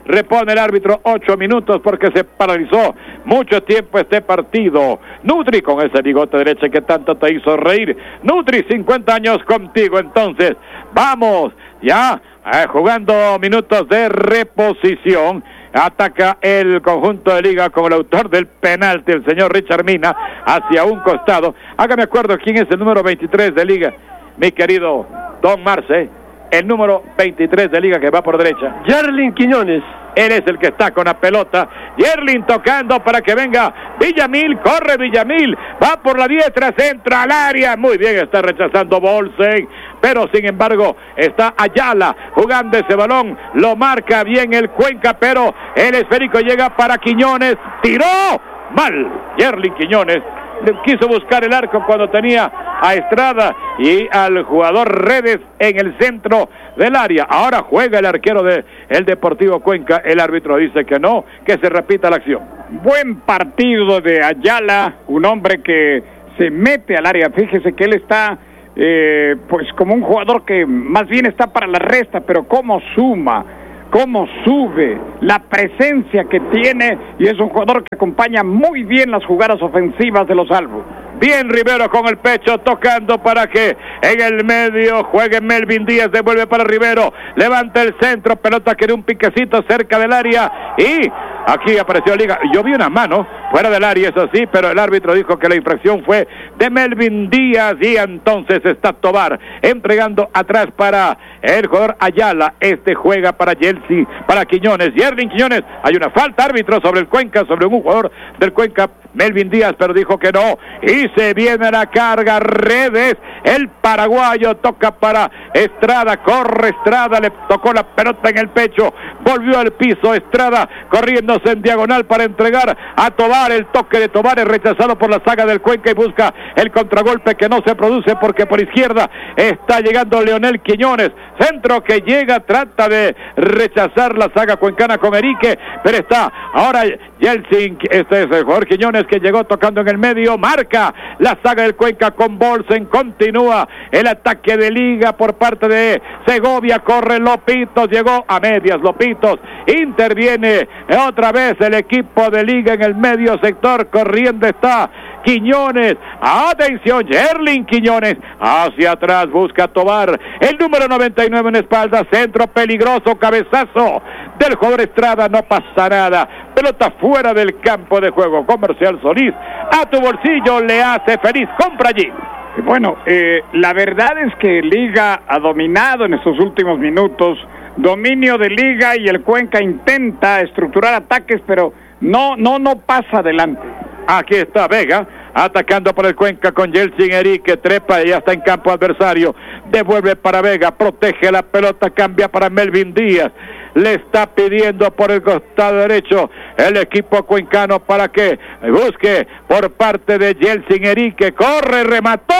repone el árbitro ocho minutos porque se paralizó mucho tiempo este partido. Nutri con ese bigote derecho que tanto te hizo reír. Nutri, cincuenta años contigo. Entonces, vamos ya eh, jugando minutos de reposición. Ataca el conjunto de Liga con el autor del penalti, el señor Richard Mina, hacia un costado. Hágame acuerdo quién es el número veintitrés de Liga, mi querido Don Marce. El número veintitrés de Liga que va por derecha. Yerlin Quiñones. Él es el que está con la pelota. Yerlin tocando para que venga Villamil. Corre Villamil. Va por la diestra. Centra al área. Muy bien, está rechazando Bolsen. Pero sin embargo está Ayala jugando ese balón. Lo marca bien el Cuenca. Pero el esférico llega para Quiñones. Tiró mal. Yerlin Quiñones quiso buscar el arco cuando tenía a Estrada y al jugador Redes en el centro del área. Ahora juega el arquero de el Deportivo Cuenca. El árbitro dice que no, que se repita la acción. Buen partido de Ayala, un hombre que se mete al área. Fíjese que él está eh, pues como un jugador que más bien está para la resta, pero cómo suma, cómo sube, la presencia que tiene, y es un jugador que acompaña muy bien las jugadas ofensivas de los Albos. Bien Rivero con el pecho tocando para que en el medio juegue Melvin Díaz, devuelve para Rivero, levanta el centro, pelota que era un piquecito cerca del área y aquí apareció Liga. Yo vi una mano fuera del área, eso sí, pero el árbitro dijo que la infracción fue de Melvin Díaz y entonces está Tobar entregando atrás para el jugador Ayala. Este juega para Yeltsin, para Quiñones, Yerlin Quiñones. Hay una falta árbitro sobre el Cuenca, sobre un jugador del Cuenca, Melvin Díaz, pero dijo que no. Y se viene la carga, Redes, el paraguayo toca para Estrada, corre Estrada, le tocó la pelota en el pecho, volvió al piso Estrada, corriéndose en diagonal para entregar a Tobar. El toque de Tobar es rechazado por la saga del Cuenca y busca el contragolpe que no se produce porque por izquierda está llegando Leonel Quiñones. Centro que llega, trata de rechazar la saga cuencana con Erique, pero está ahora Yeltsin, este es el jugador Quiñones que llegó tocando en el medio, marca la saga del Cuenca con Bolsen, continúa el ataque de Liga por parte de Segovia, corre Lopitos, llegó a medias Lopitos, interviene otra vez el equipo de Liga en el medio sector, corriendo está Quiñones, atención, Yerlin Quiñones, hacia atrás busca Tobar, el número noventa y nueve en espalda, centro peligroso, cabezazo del jugador Estrada, no pasa nada, pelota fuera del campo de juego. Comercial Solís, a tu bolsillo le hace feliz, compra allí. Bueno, eh, la verdad es que Liga ha dominado en estos últimos minutos, dominio de Liga y el Cuenca intenta estructurar ataques, pero no, no, no pasa adelante. Aquí está Vega, atacando por el Cuenca con Yeltsin Erique, trepa y ya está en campo adversario, devuelve para Vega, protege la pelota, cambia para Melvin Díaz, le está pidiendo por el costado derecho el equipo cuencano para que busque por parte de Yeltsin Erique, corre, remató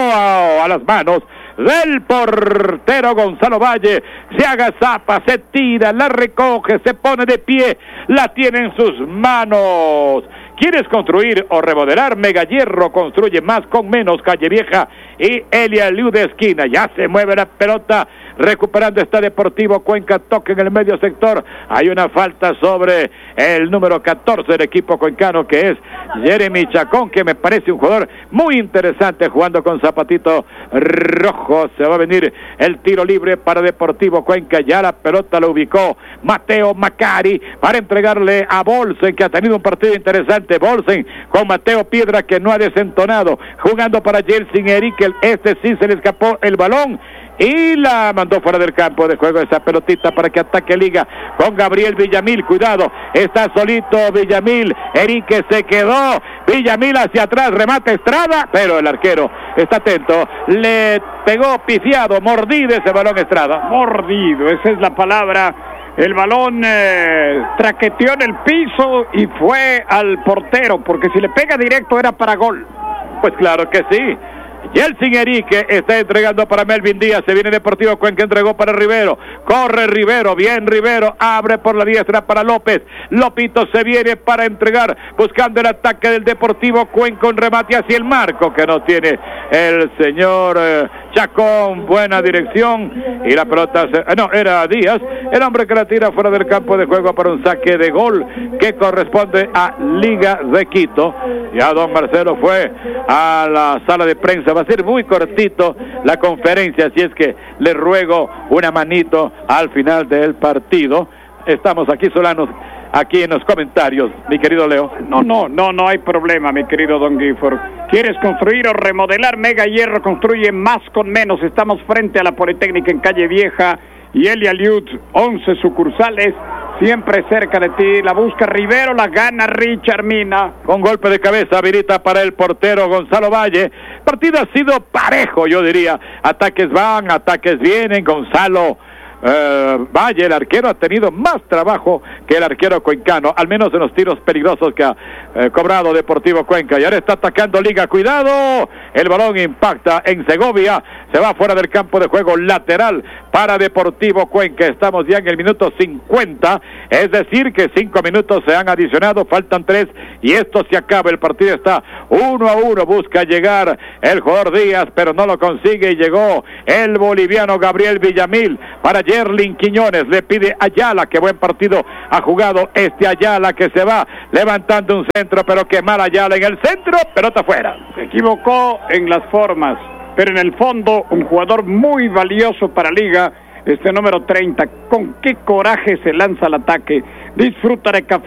a las manos del portero Gonzalo Valle, se agazapa, se tira, la recoge, se pone de pie, la tiene en sus manos. ¿Quieres construir o remodelar? Mega Hierro construye más con menos. Calle Vieja y Elia Liu de esquina. Ya se mueve la pelota, recuperando está Deportivo Cuenca, toque en el medio sector. Hay una falta sobre el número catorce del equipo cuencano, que es Jeremy Chacón, que me parece un jugador muy interesante jugando con zapatito rojo. Se va a venir el tiro libre para Deportivo Cuenca. Ya la pelota la ubicó Mateo Macari para entregarle a Bolsen, que ha tenido un partido interesante. Bolsen con Mateo Piedra, que no ha desentonado, jugando para Yeltsin Erique. Este sí se le escapó el balón y la mandó fuera del campo de juego esa pelotita para que ataque Liga con Gabriel Villamil. Cuidado, está solito Villamil, Erique se quedó, Villamil hacia atrás, remata Estrada, pero el arquero está atento, le pegó pifiado, mordido ese balón Estrada. Mordido, esa es la palabra. El balón eh, traqueteó en el piso y fue al portero, porque si le pega directo era para gol. Pues claro que sí. Y el Sinerique está entregando para Melvin Díaz. Se viene Deportivo Cuenca, entregó para Rivero. Corre Rivero, bien Rivero. Abre por la diestra para López. Lopito se viene para entregar, buscando el ataque del Deportivo Cuenca. Un remate hacia el marco que no tiene el señor eh, Chacón. Buena dirección. Y la pelota, se, eh, no, era Díaz, el hombre que la tira fuera del campo de juego para un saque de gol que corresponde a Liga de Quito. Ya don Marcelo fue a la sala de prensa. Va a ser muy cortito la conferencia, así es que le ruego una manito al final del partido. Estamos aquí Solanos, aquí en los comentarios, mi querido Leo. No, no, no, no hay problema, mi querido Don Gifford. ¿Quieres construir o remodelar? Mega Hierro construye más con menos. Estamos frente a la Politécnica en Calle Vieja y Elia Liud, once sucursales, siempre cerca de ti. La busca Rivero, la gana Richard Mina. Con golpe de cabeza habilita para el portero Gonzalo Valle. El partido ha sido parejo, yo diría. Ataques van, ataques vienen. Gonzalo Uh, Valle, el arquero, ha tenido más trabajo que el arquero cuencano, al menos en los tiros peligrosos que ha uh, cobrado Deportivo Cuenca. Y ahora está atacando Liga, cuidado, el balón impacta en Segovia, se va fuera del campo de juego, lateral para Deportivo Cuenca. Estamos ya en el minuto cincuenta, es decir que cinco minutos se han adicionado, faltan tres y esto se acaba. El partido está uno a uno, busca llegar el jugador Díaz, pero no lo consigue y llegó el boliviano Gabriel Villamil para Yerlin Quiñones. Le pide a Ayala, que buen partido ha jugado este Ayala, que se va levantando un centro, pero que mal Ayala en el centro, pelota fuera. Se equivocó en las formas, pero en el fondo un jugador muy valioso para Liga, este número treinta. Con qué coraje se lanza al ataque. Disfruta de café